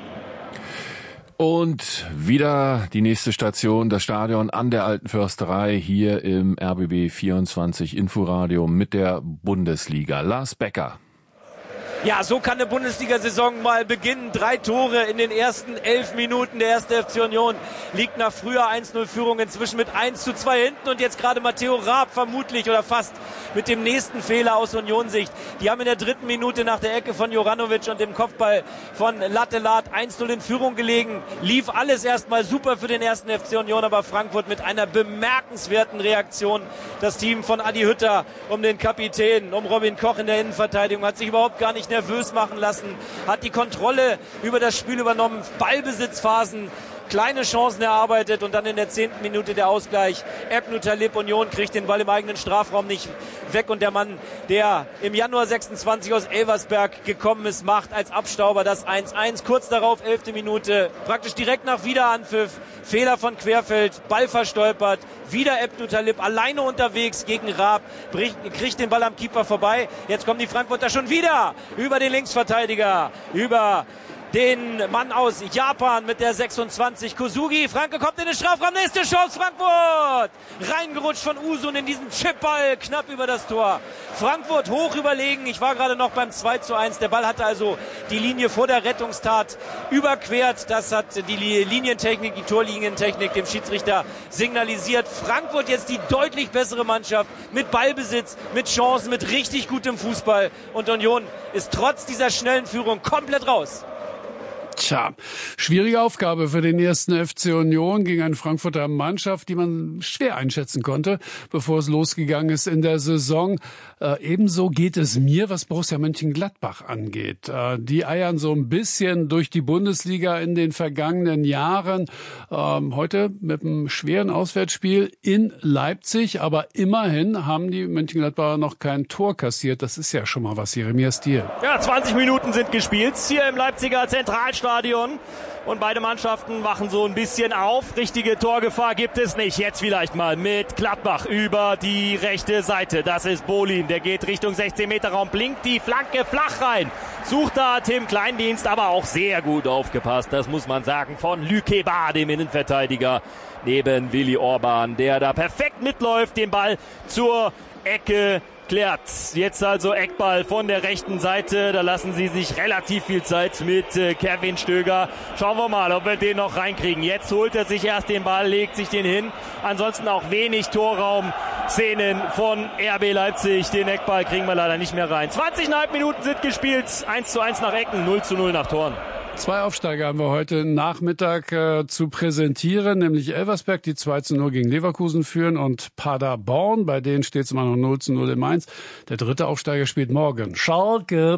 Und wieder die nächste Station, das Stadion an der Alten Försterei, hier im R B B vierundzwanzig Inforadio mit der Bundesliga. Lars Becker. Ja, so kann eine Bundesliga-Saison mal beginnen. Drei Tore in den ersten elf Minuten. Der erste F C Union liegt nach früher eins null Führung inzwischen mit eins zu zwei hinten. Und jetzt gerade Matteo Raab vermutlich oder fast mit dem nächsten Fehler aus Union-Sicht. Die haben in der dritten Minute nach der Ecke von Joranovic und dem Kopfball von Lattelat eins null in Führung gelegen. Lief alles erstmal super für den ersten F C Union, aber Frankfurt mit einer bemerkenswerten Reaktion. Das Team von Adi Hütter um den Kapitän, um Robin Koch in der Innenverteidigung hat sich überhaupt gar nicht nervös machen lassen, hat die Kontrolle über das Spiel übernommen, Ballbesitzphasen, kleine Chancen erarbeitet und dann in der zehnten Minute der Ausgleich. Ebnu Talib, Union kriegt den Ball im eigenen Strafraum nicht weg und der Mann, der im Januar sechsundzwanzig aus Elversberg gekommen ist, macht als Abstauber das eins eins. Kurz darauf, elfte Minute, praktisch direkt nach Wiederanpfiff, Fehler von Querfeld, Ball verstolpert, wieder Ebnu Talib alleine unterwegs gegen Raab, bricht, kriegt den Ball am Keeper vorbei. Jetzt kommen die Frankfurter schon wieder über den Linksverteidiger, über den Mann aus Japan mit der sechsundzwanzig, Kosugi. Franke kommt in den Strafraum, nächste Chance, Frankfurt! Reingerutscht von Usun in diesen Chipball, knapp über das Tor. Frankfurt hoch überlegen, ich war gerade noch beim zwei zu eins. Der Ball hatte also die Linie vor der Rettungstat überquert. Das hat die Linientechnik, die Torlinientechnik dem Schiedsrichter signalisiert. Frankfurt jetzt die deutlich bessere Mannschaft mit Ballbesitz, mit Chancen, mit richtig gutem Fußball. Und Union ist trotz dieser schnellen Führung komplett raus. Tja, schwierige Aufgabe für den ersten F C Union gegen eine Frankfurter Mannschaft, die man schwer einschätzen konnte, bevor es losgegangen ist in der Saison. Äh, ebenso geht es mir, was Borussia Mönchengladbach angeht. Äh, die eiern so ein bisschen durch die Bundesliga in den vergangenen Jahren. Ähm, heute mit einem schweren Auswärtsspiel in Leipzig, aber immerhin haben die Mönchengladbacher noch kein Tor kassiert. Das ist ja schon mal was, Jeremias Diel. Ja, zwanzig Minuten sind gespielt hier im Leipziger Zentralstadion. Und beide Mannschaften wachen so ein bisschen auf. Richtige Torgefahr gibt es nicht. Jetzt vielleicht mal mit Gladbach über die rechte Seite. Das ist Bolin. Der geht Richtung sechzehn Meter Raum. Blinkt die Flanke flach rein. Sucht da Tim Kleindienst, aber auch sehr gut aufgepasst. Das muss man sagen. Von Lükeba, dem Innenverteidiger. Neben Willi Orban, der da perfekt mitläuft. Den Ball zur Ecke klärt. Jetzt also Eckball von der rechten Seite. Da lassen sie sich relativ viel Zeit mit äh, Kevin Stöger. Schauen wir mal, ob wir den noch reinkriegen. Jetzt holt er sich erst den Ball, legt sich den hin. Ansonsten auch wenig Torraum. Szenen von R B Leipzig. Den Eckball kriegen wir leider nicht mehr rein. zwanzig Komma fünf Minuten sind gespielt. eins zu eins nach Ecken, null zu null nach Toren. Zwei Aufsteiger haben wir heute Nachmittag äh, zu präsentieren, nämlich Elversberg, die zwei zu null gegen Leverkusen führen, und Paderborn, bei denen steht es immer noch null zu null in Mainz. Der dritte Aufsteiger spielt morgen. Schalke.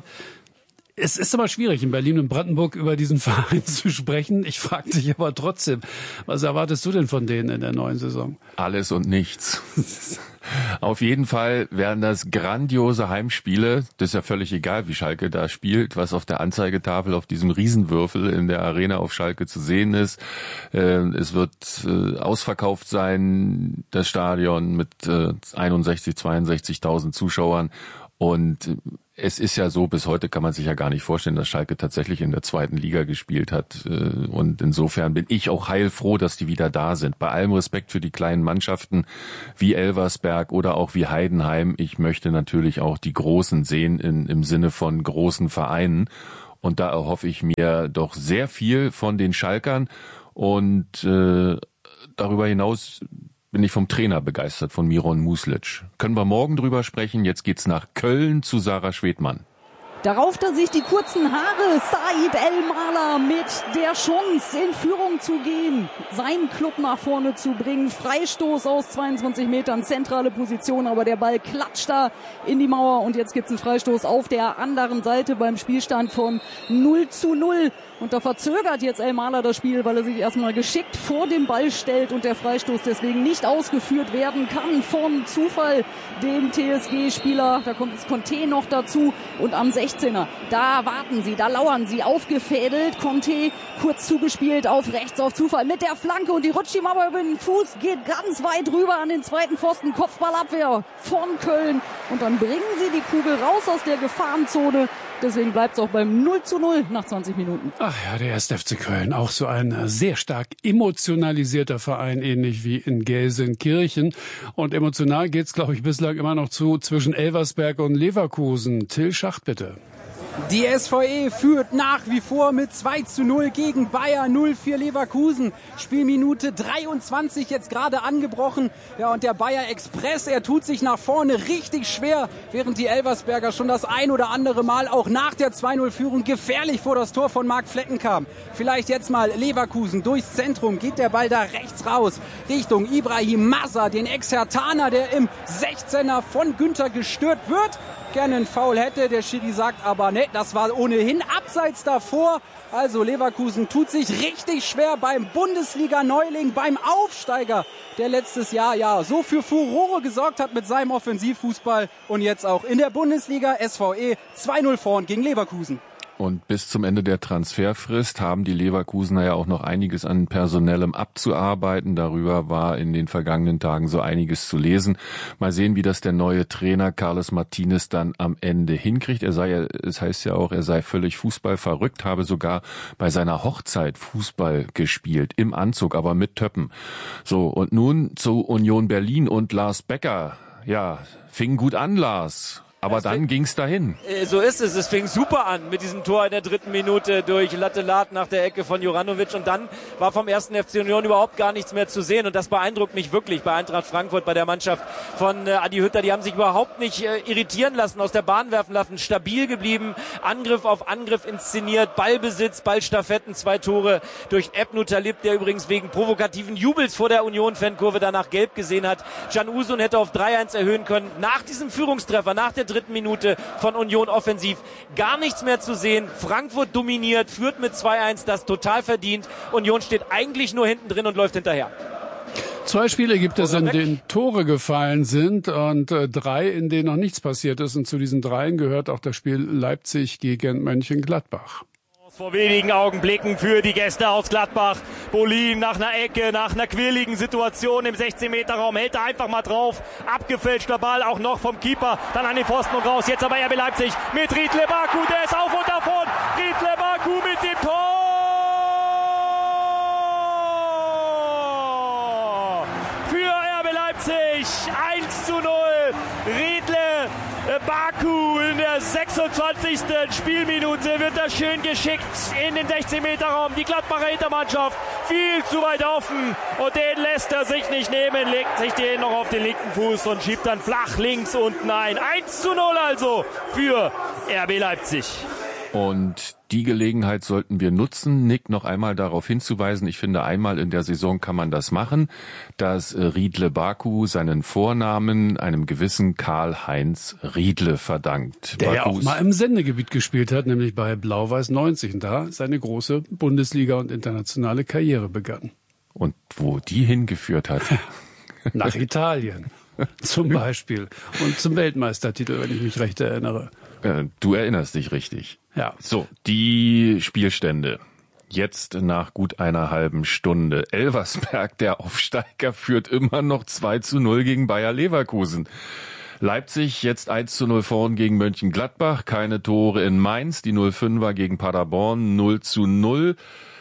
Es ist aber schwierig, in Berlin und Brandenburg über diesen Verein zu sprechen. Ich frage dich aber trotzdem, was erwartest du denn von denen in der neuen Saison? Alles und nichts. Auf jeden Fall werden das grandiose Heimspiele. Das ist ja völlig egal, wie Schalke da spielt, was auf der Anzeigetafel auf diesem Riesenwürfel in der Arena auf Schalke zu sehen ist. Es wird ausverkauft sein, das Stadion mit einundsechzig, zweiundsechzigtausend Zuschauern. Und es ist ja so, bis heute kann man sich ja gar nicht vorstellen, dass Schalke tatsächlich in der zweiten Liga gespielt hat. Und insofern bin ich auch heilfroh, dass die wieder da sind. Bei allem Respekt für die kleinen Mannschaften wie Elversberg oder auch wie Heidenheim. Ich möchte natürlich auch die Großen sehen in, im Sinne von großen Vereinen. Und da erhoffe ich mir doch sehr viel von den Schalkern. Und äh, darüber hinaus bin ich vom Trainer begeistert, von Miron Muslic. Können wir morgen drüber sprechen. Jetzt geht's nach Köln zu Sarah Schwedmann. Da rauft er sich die kurzen Haare, Said El-Mala, mit der Chance, in Führung zu gehen, seinen Club nach vorne zu bringen. Freistoß aus zweiundzwanzig Metern, zentrale Position, aber der Ball klatscht da in die Mauer und jetzt gibt's einen Freistoß auf der anderen Seite beim Spielstand von null zu null. Und da verzögert jetzt El-Mala das Spiel, weil er sich erstmal geschickt vor dem Ball stellt und der Freistoß deswegen nicht ausgeführt werden kann von Zufall dem T S G-Spieler. Da kommt das Conte noch dazu und am sechzehner, da warten sie, da lauern sie, aufgefädelt. Conte kurz zugespielt auf rechts auf Zufall mit der Flanke und die rutscht ihm aber über den Fuß, geht ganz weit rüber an den zweiten Pfosten, Kopfballabwehr von Köln und dann bringen sie die Kugel raus aus der Gefahrenzone. Deswegen bleibt es auch beim null zu null nach zwanzig Minuten. Ach ja, der erste F C Köln, auch so ein sehr stark emotionalisierter Verein, ähnlich wie in Gelsenkirchen. Und emotional geht's, glaube ich, bislang immer noch zu zwischen Elversberg und Leverkusen. Till Schacht, bitte. Die S V E führt nach wie vor mit zwei zu null gegen Bayer null für Leverkusen. Spielminute dreiundzwanzig jetzt gerade angebrochen. Ja, und der Bayer Express, er tut sich nach vorne richtig schwer, während die Elversberger schon das ein oder andere Mal auch nach der zwei null Führung gefährlich vor das Tor von Marc Flecken kamen. Vielleicht jetzt mal Leverkusen durchs Zentrum, geht der Ball da rechts raus Richtung Ibrahim Massa, den Ex-Herthaner, der im sechzehner von Günther gestört wird. Gerne einen Foul hätte, der Schiri sagt aber, ne, das war ohnehin abseits davor. Also Leverkusen tut sich richtig schwer beim Bundesliga-Neuling, beim Aufsteiger, der letztes Jahr ja so für Furore gesorgt hat mit seinem Offensivfußball und jetzt auch in der Bundesliga. S V E zwei null vorn gegen Leverkusen. Und bis zum Ende der Transferfrist haben die Leverkusener ja auch noch einiges an Personellem abzuarbeiten. Darüber war in den vergangenen Tagen so einiges zu lesen. Mal sehen, wie das der neue Trainer Carlos Martinez dann am Ende hinkriegt. Er sei ja, es heißt ja auch, er sei völlig fußballverrückt, habe sogar bei seiner Hochzeit Fußball gespielt, im Anzug, aber mit Töppen. So, und nun zu Union Berlin und Lars Becker. Ja, fing gut an, Lars. Aber dann ging's dahin. So ist es. Es fing super an mit diesem Tor in der dritten Minute durch Lattelat nach der Ecke von Juranovic. Und dann war vom ersten F C Union überhaupt gar nichts mehr zu sehen. Und das beeindruckt mich wirklich bei Eintracht Frankfurt, bei der Mannschaft von äh, Adi Hütter. Die haben sich überhaupt nicht äh, irritieren lassen, aus der Bahn werfen lassen. Stabil geblieben, Angriff auf Angriff inszeniert, Ballbesitz, Ballstaffetten, zwei Tore durch Ebnu Talib, der übrigens wegen provokativen Jubels vor der Union-Fankurve danach gelb gesehen hat. Can Uzun hätte auf drei eins erhöhen können. Nach diesem Führungstreffer, nach der dritten Minute von Union offensiv. Gar nichts mehr zu sehen. Frankfurt dominiert, führt mit zwei eins, das total verdient. Union steht eigentlich nur hinten drin und läuft hinterher. Zwei Spiele gibt es, in denen Tore gefallen sind und äh, drei, in denen noch nichts passiert ist. Und zu diesen dreien gehört auch das Spiel Leipzig gegen Mönchengladbach. Vor wenigen Augenblicken für die Gäste aus Gladbach. Bolin nach einer Ecke, nach einer quirligen Situation im sechzehn Meter Raum, hält er einfach mal drauf. Abgefälschter Ball, auch noch vom Keeper, dann an den Pfosten und raus. Jetzt aber R B Leipzig mit Riedle Baku, der ist auf und davon. Riedle Baku mit dem Tor! Für R B Leipzig, eins zu null. Riedle Baku in der sechsundzwanzigsten Spielminute wird das schön geschickt in den sechzehn Meter Raum. Die Gladbacher Hintermannschaft viel zu weit offen und den lässt er sich nicht nehmen, legt sich den noch auf den linken Fuß und schiebt dann flach links unten ein. eins zu null also für R B Leipzig. Und die Gelegenheit sollten wir nutzen, Nick noch einmal darauf hinzuweisen. Ich finde, einmal in der Saison kann man das machen, dass Riedle Baku seinen Vornamen einem gewissen Karl-Heinz Riedle verdankt. Der Bakus, ja auch mal im Sendegebiet gespielt hat, nämlich bei Blau-Weiß neunzig und da seine große Bundesliga- und internationale Karriere begann. Und wo die hingeführt hat? Nach Italien zum Beispiel und zum Weltmeistertitel, wenn ich mich recht erinnere. Du erinnerst dich richtig. Ja. So, die Spielstände. Jetzt nach gut einer halben Stunde. Elversberg, der Aufsteiger, führt immer noch zwei zu null gegen Bayer Leverkusen. Leipzig jetzt eins zu null vorn gegen Mönchengladbach. Keine Tore in Mainz. Die null fünfer gegen Paderborn null zu null.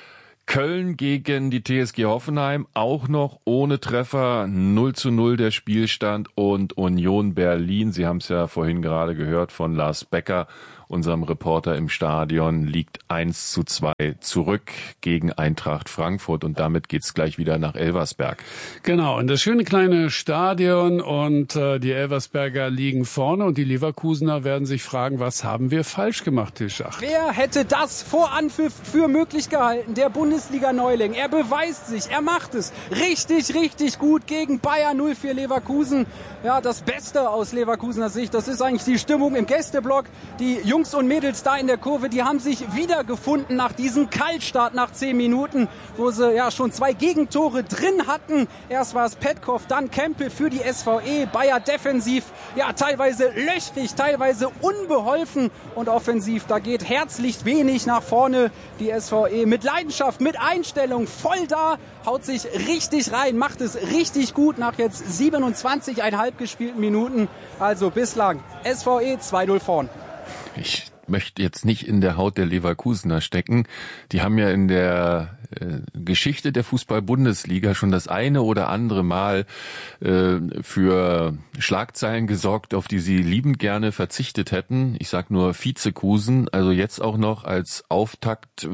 Köln gegen die T S G Hoffenheim, auch noch ohne Treffer, null zu null der Spielstand. Und Union Berlin, Sie haben es ja vorhin gerade gehört von Lars Becker, unserem Reporter im Stadion, liegt eins zu zwei zurück gegen Eintracht Frankfurt. Und damit geht's gleich wieder nach Elversberg. Genau, und das schöne kleine Stadion und äh, die Elversberger liegen vorne und die Leverkusener werden sich fragen, was haben wir falsch gemacht, Tischach? Wer hätte das vor Anpfiff für möglich gehalten? Der Bundesliga-Neuling. Er beweist sich, er macht es richtig, richtig gut gegen Bayer null vier Leverkusen. Ja, das Beste aus Leverkusener Sicht, das ist eigentlich die Stimmung im Gästeblock. Die Jungs und Mädels da in der Kurve, die haben sich wiedergefunden nach diesem Kaltstart nach zehn Minuten, wo sie ja schon zwei Gegentore drin hatten. Erst war es Petkov, dann Kempel für die S V E. Bayer defensiv, ja teilweise löchrig, teilweise unbeholfen und offensiv. Da geht herzlich wenig nach vorne. Die S V E mit Leidenschaft, mit Einstellung, voll da, haut sich richtig rein, macht es richtig gut nach jetzt siebenundzwanzig Komma fünf gespielten Minuten. Also bislang S V E zwei null vorn. Ich möchte jetzt nicht in der Haut der Leverkusener stecken. Die haben ja in der äh, Geschichte der Fußball-Bundesliga schon das eine oder andere Mal äh, für Schlagzeilen gesorgt, auf die sie liebend gerne verzichtet hätten. Ich sag nur Vizekusen, also jetzt auch noch als Auftakt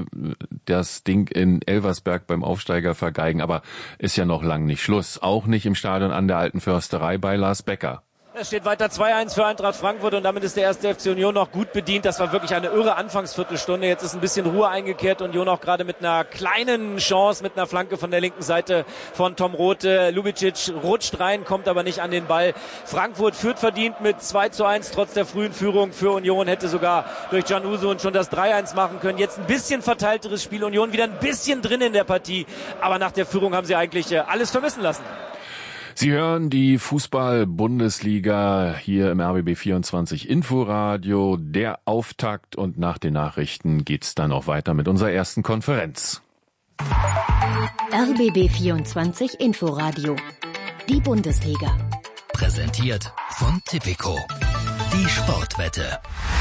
das Ding in Elversberg beim Aufsteiger vergeigen. Aber ist ja noch lang nicht Schluss. Auch nicht im Stadion an der Alten Försterei bei Lars Becker. Es steht weiter zwei eins für Eintracht Frankfurt und damit ist der erste F C Union noch gut bedient. Das war wirklich eine irre Anfangsviertelstunde. Jetzt ist ein bisschen Ruhe eingekehrt. Union auch gerade mit einer kleinen Chance, mit einer Flanke von der linken Seite von Tom Rothe. Lubicic rutscht rein, kommt aber nicht an den Ball. Frankfurt führt verdient mit zwei zu eins trotz der frühen Führung für Union. Hätte sogar durch Can Uso und schon das drei eins machen können. Jetzt ein bisschen verteilteres Spiel. Union wieder ein bisschen drin in der Partie. Aber nach der Führung haben sie eigentlich alles vermissen lassen. Sie hören die Fußball-Bundesliga hier im R B B vierundzwanzig Inforadio, der Auftakt, und nach den Nachrichten geht's dann auch weiter mit unserer ersten Konferenz. R B B vierundzwanzig Inforadio, die Bundesliga. Präsentiert von Tipico, die Sportwette.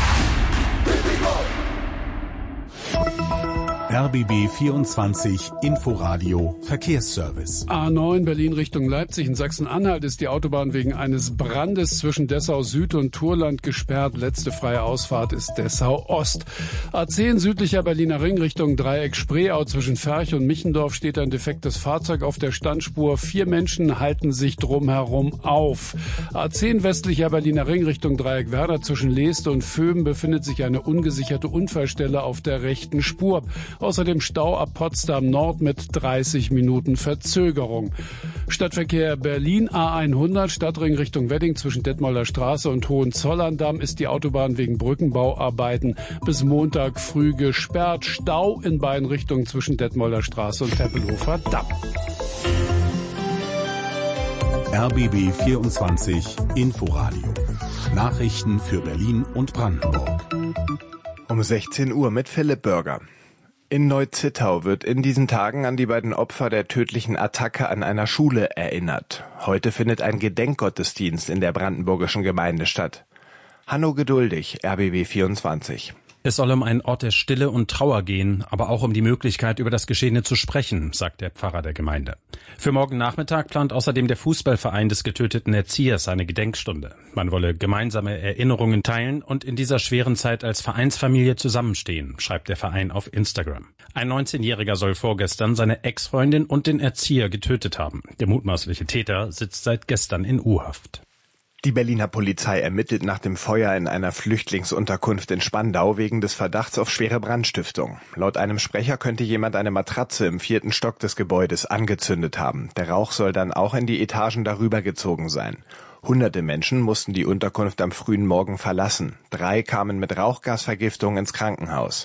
R B B vierundzwanzig Inforadio Verkehrsservice. A neun Berlin Richtung Leipzig. In Sachsen-Anhalt ist die Autobahn wegen eines Brandes zwischen Dessau Süd und Turland gesperrt. Letzte freie Ausfahrt ist Dessau Ost. A zehn südlicher Berliner Ring Richtung Dreieck Spreeau. Zwischen Ferch und Michendorf steht ein defektes Fahrzeug auf der Standspur. Vier Menschen halten sich drumherum auf. A zehn westlicher Berliner Ring Richtung Dreieck Werder. Zwischen Leeste und Vöben befindet sich eine ungesicherte Unfallstelle auf der rechten Spur. Außerdem Stau ab Potsdam Nord mit dreißig Minuten Verzögerung. Stadtverkehr Berlin A hundert, Stadtring Richtung Wedding zwischen Detmolder Straße und Hohenzollern-Damm ist die Autobahn wegen Brückenbauarbeiten bis Montag früh gesperrt. Stau in beiden Richtungen zwischen Detmolder Straße und Tempelhofer Damm. R B B vierundzwanzig Inforadio. Nachrichten für Berlin und Brandenburg. Um sechzehn Uhr mit Philipp Bürger. In Neu-Zittau wird in diesen Tagen an die beiden Opfer der tödlichen Attacke an einer Schule erinnert. Heute findet ein Gedenkgottesdienst in der brandenburgischen Gemeinde statt. Hanno Geduldig, R B B vierundzwanzig. Es soll um einen Ort der Stille und Trauer gehen, aber auch um die Möglichkeit, über das Geschehene zu sprechen, sagt der Pfarrer der Gemeinde. Für morgen Nachmittag plant außerdem der Fußballverein des getöteten Erziehers eine Gedenkstunde. Man wolle gemeinsame Erinnerungen teilen und in dieser schweren Zeit als Vereinsfamilie zusammenstehen, schreibt der Verein auf Instagram. Ein neunzehnjähriger soll vorgestern seine Ex-Freundin und den Erzieher getötet haben. Der mutmaßliche Täter sitzt seit gestern in U-Haft. Die Berliner Polizei ermittelt nach dem Feuer in einer Flüchtlingsunterkunft in Spandau wegen des Verdachts auf schwere Brandstiftung. Laut einem Sprecher könnte jemand eine Matratze im vierten Stock des Gebäudes angezündet haben. Der Rauch soll dann auch in die Etagen darüber gezogen sein. Hunderte Menschen mussten die Unterkunft am frühen Morgen verlassen. Drei kamen mit Rauchgasvergiftung ins Krankenhaus.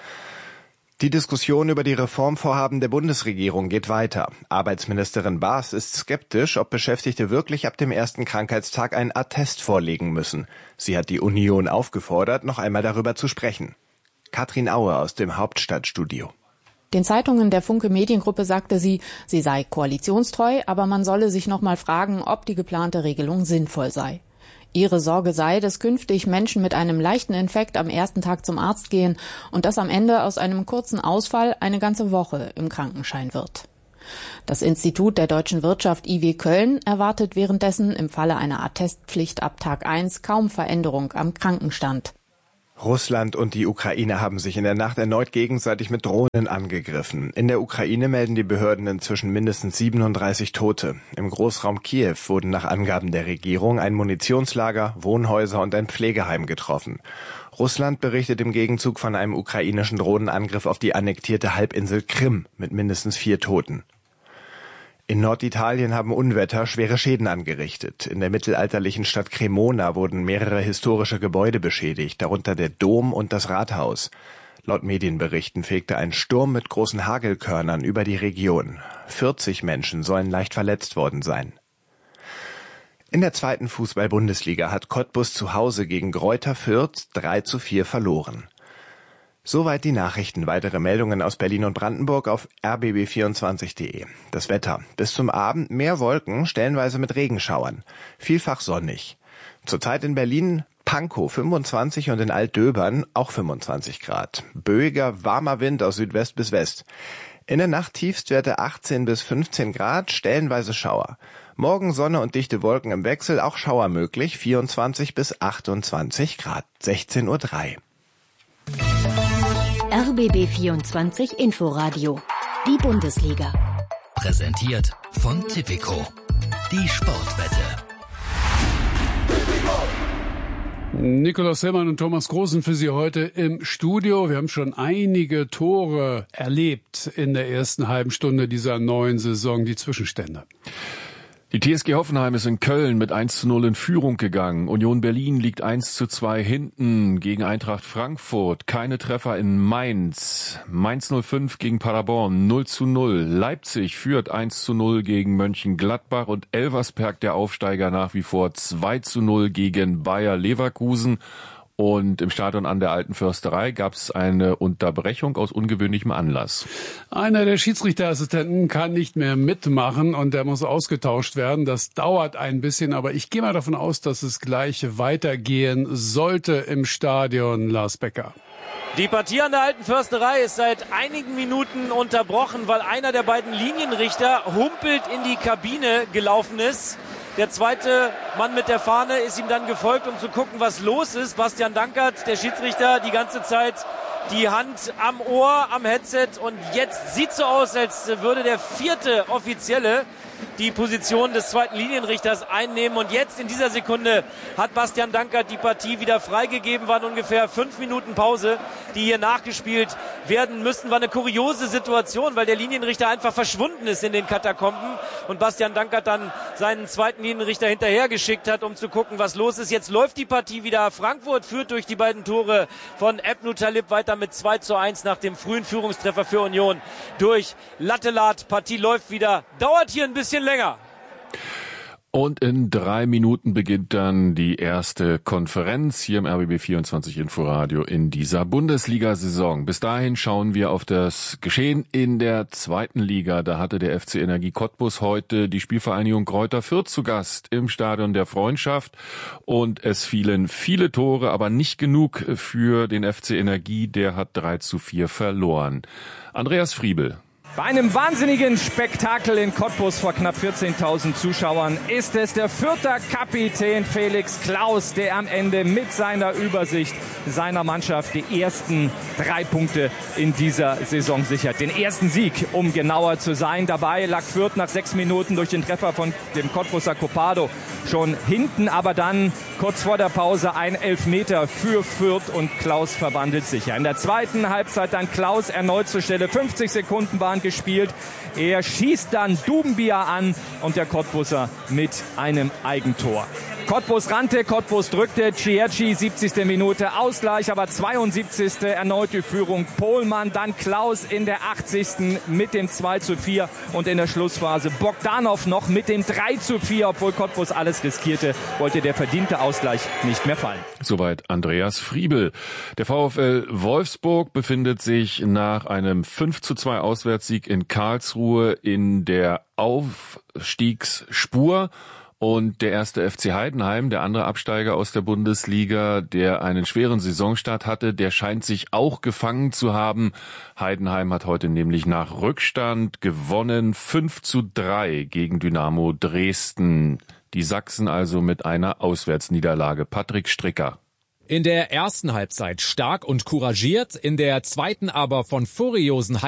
Die Diskussion über die Reformvorhaben der Bundesregierung geht weiter. Arbeitsministerin Baas ist skeptisch, ob Beschäftigte wirklich ab dem ersten Krankheitstag einen Attest vorlegen müssen. Sie hat die Union aufgefordert, noch einmal darüber zu sprechen. Katrin Aue aus dem Hauptstadtstudio. Den Zeitungen der Funke Mediengruppe sagte sie, sie sei koalitionstreu, aber man solle sich noch mal fragen, ob die geplante Regelung sinnvoll sei. Ihre Sorge sei, dass künftig Menschen mit einem leichten Infekt am ersten Tag zum Arzt gehen und dass am Ende aus einem kurzen Ausfall eine ganze Woche im Krankenschein wird. Das Institut der deutschen Wirtschaft I W Köln erwartet währenddessen im Falle einer Attestpflicht ab Tag eins kaum Veränderung am Krankenstand. Russland und die Ukraine haben sich in der Nacht erneut gegenseitig mit Drohnen angegriffen. In der Ukraine melden die Behörden inzwischen mindestens siebenunddreißig Tote. Im Großraum Kiew wurden nach Angaben der Regierung ein Munitionslager, Wohnhäuser und ein Pflegeheim getroffen. Russland berichtet im Gegenzug von einem ukrainischen Drohnenangriff auf die annektierte Halbinsel Krim mit mindestens vier Toten. In Norditalien haben Unwetter schwere Schäden angerichtet. In der mittelalterlichen Stadt Cremona wurden mehrere historische Gebäude beschädigt, darunter der Dom und das Rathaus. Laut Medienberichten fegte ein Sturm mit großen Hagelkörnern über die Region. vierzig Menschen sollen leicht verletzt worden sein. In der zweiten Fußball-Bundesliga hat Cottbus zu Hause gegen Greuther Fürth drei zu vier verloren. Soweit die Nachrichten. Weitere Meldungen aus Berlin und Brandenburg auf r b b vierundzwanzig punkt de. Das Wetter. Bis zum Abend mehr Wolken, stellenweise mit Regenschauern. Vielfach sonnig. Zurzeit in Berlin Pankow fünfundzwanzig und in Altdöbern auch fünfundzwanzig Grad. Böiger, warmer Wind aus Südwest bis West. In der Nacht Tiefstwerte achtzehn bis fünfzehn Grad, stellenweise Schauer. Morgen Sonne und dichte Wolken im Wechsel, auch Schauer möglich, vierundzwanzig bis achtundzwanzig Grad. sechzehn Uhr drei. R B B vierundzwanzig Inforadio. Die Bundesliga. Präsentiert von Tipico. Die Sportwette. Nikolaus Hellmann und Thomas Groß sind für Sie heute im Studio. Wir haben schon einige Tore erlebt in der ersten halben Stunde dieser neuen Saison, die Zwischenstände. Die T S G Hoffenheim ist in Köln mit eins zu null in Führung gegangen. Union Berlin liegt eins zu zwei hinten gegen Eintracht Frankfurt. Keine Treffer in Mainz. Mainz null fünf gegen Paderborn null zu null. Leipzig führt eins zu null gegen Mönchengladbach und Elversberg, der Aufsteiger, nach wie vor zwei zu null gegen Bayer Leverkusen. Und im Stadion an der Alten Försterei gab es eine Unterbrechung aus ungewöhnlichem Anlass. Einer der Schiedsrichterassistenten kann nicht mehr mitmachen und der muss ausgetauscht werden. Das dauert ein bisschen, aber ich gehe mal davon aus, dass es gleich weitergehen sollte im Stadion. Lars Becker. Die Partie an der Alten Försterei ist seit einigen Minuten unterbrochen, weil einer der beiden Linienrichter humpelt in die Kabine gelaufen ist. Der zweite Mann mit der Fahne ist ihm dann gefolgt, um zu gucken, was los ist. Bastian Dankert, der Schiedsrichter, die ganze Zeit die Hand am Ohr, am Headset. Und jetzt sieht so aus, als würde der vierte Offizielle die Position des zweiten Linienrichters einnehmen. Und jetzt in dieser Sekunde hat Bastian Dankert die Partie wieder freigegeben. Waren ungefähr fünf Minuten Pause, die hier nachgespielt werden müssten. War eine kuriose Situation, weil der Linienrichter einfach verschwunden ist in den Katakomben und Bastian Dankert dann seinen zweiten Linienrichter hinterhergeschickt hat, um zu gucken, was los ist. Jetzt läuft die Partie wieder. Frankfurt führt durch die beiden Tore von Ebnu Talib weiter mit zwei zu eins nach dem frühen Führungstreffer für Union durch Lattelat. Partie läuft wieder. Dauert hier ein bisschen länger. Und in drei Minuten beginnt dann die erste Konferenz hier im R B B vierundzwanzig Inforadio in dieser Bundesliga-Saison. Bis dahin schauen wir auf das Geschehen in der zweiten Liga. Da hatte der F C Energie Cottbus heute die Spielvereinigung Greuther Fürth zu Gast im Stadion der Freundschaft. Und es fielen viele Tore, aber nicht genug für den F C Energie. Der hat drei zu vier verloren. Andreas Friebel. Bei einem wahnsinnigen Spektakel in Cottbus vor knapp vierzehntausend Zuschauern ist es der Fürther Kapitän Felix Klaus, der am Ende mit seiner Übersicht seiner Mannschaft die ersten drei Punkte in dieser Saison sichert. Den ersten Sieg, um genauer zu sein. Dabei lag Fürth nach sechs Minuten durch den Treffer von dem Cottbuser Copado schon hinten, aber dann kurz vor der Pause ein Elfmeter für Fürth und Klaus verwandelt sicher. In der zweiten Halbzeit dann Klaus erneut zur Stelle. fünfzig Sekunden waren gespielt. Er schießt dann Doumbia an und der Cottbuser mit einem Eigentor. Cottbus rannte, Cottbus drückte, Cierci, siebzigste Minute Ausgleich, aber zweiundsiebzigste erneut die Führung Pohlmann, dann Klaus in der achtzigsten mit dem zwei zu vier und in der Schlussphase Bogdanov noch mit dem drei zu vier, obwohl Cottbus alles riskierte, wollte der verdiente Ausgleich nicht mehr fallen. Soweit Andreas Friebel. Der VfL Wolfsburg befindet sich nach einem fünf zu zwei Auswärtssieg in Karlsruhe in der Aufstiegsspur. Und der erste F C Heidenheim, der andere Absteiger aus der Bundesliga, der einen schweren Saisonstart hatte, der scheint sich auch gefangen zu haben. Heidenheim hat heute nämlich nach Rückstand gewonnen, fünf zu drei gegen Dynamo Dresden. Die Sachsen also mit einer Auswärtsniederlage. Patrick Stricker. In der ersten Halbzeit stark und couragiert, in der zweiten aber von furiosen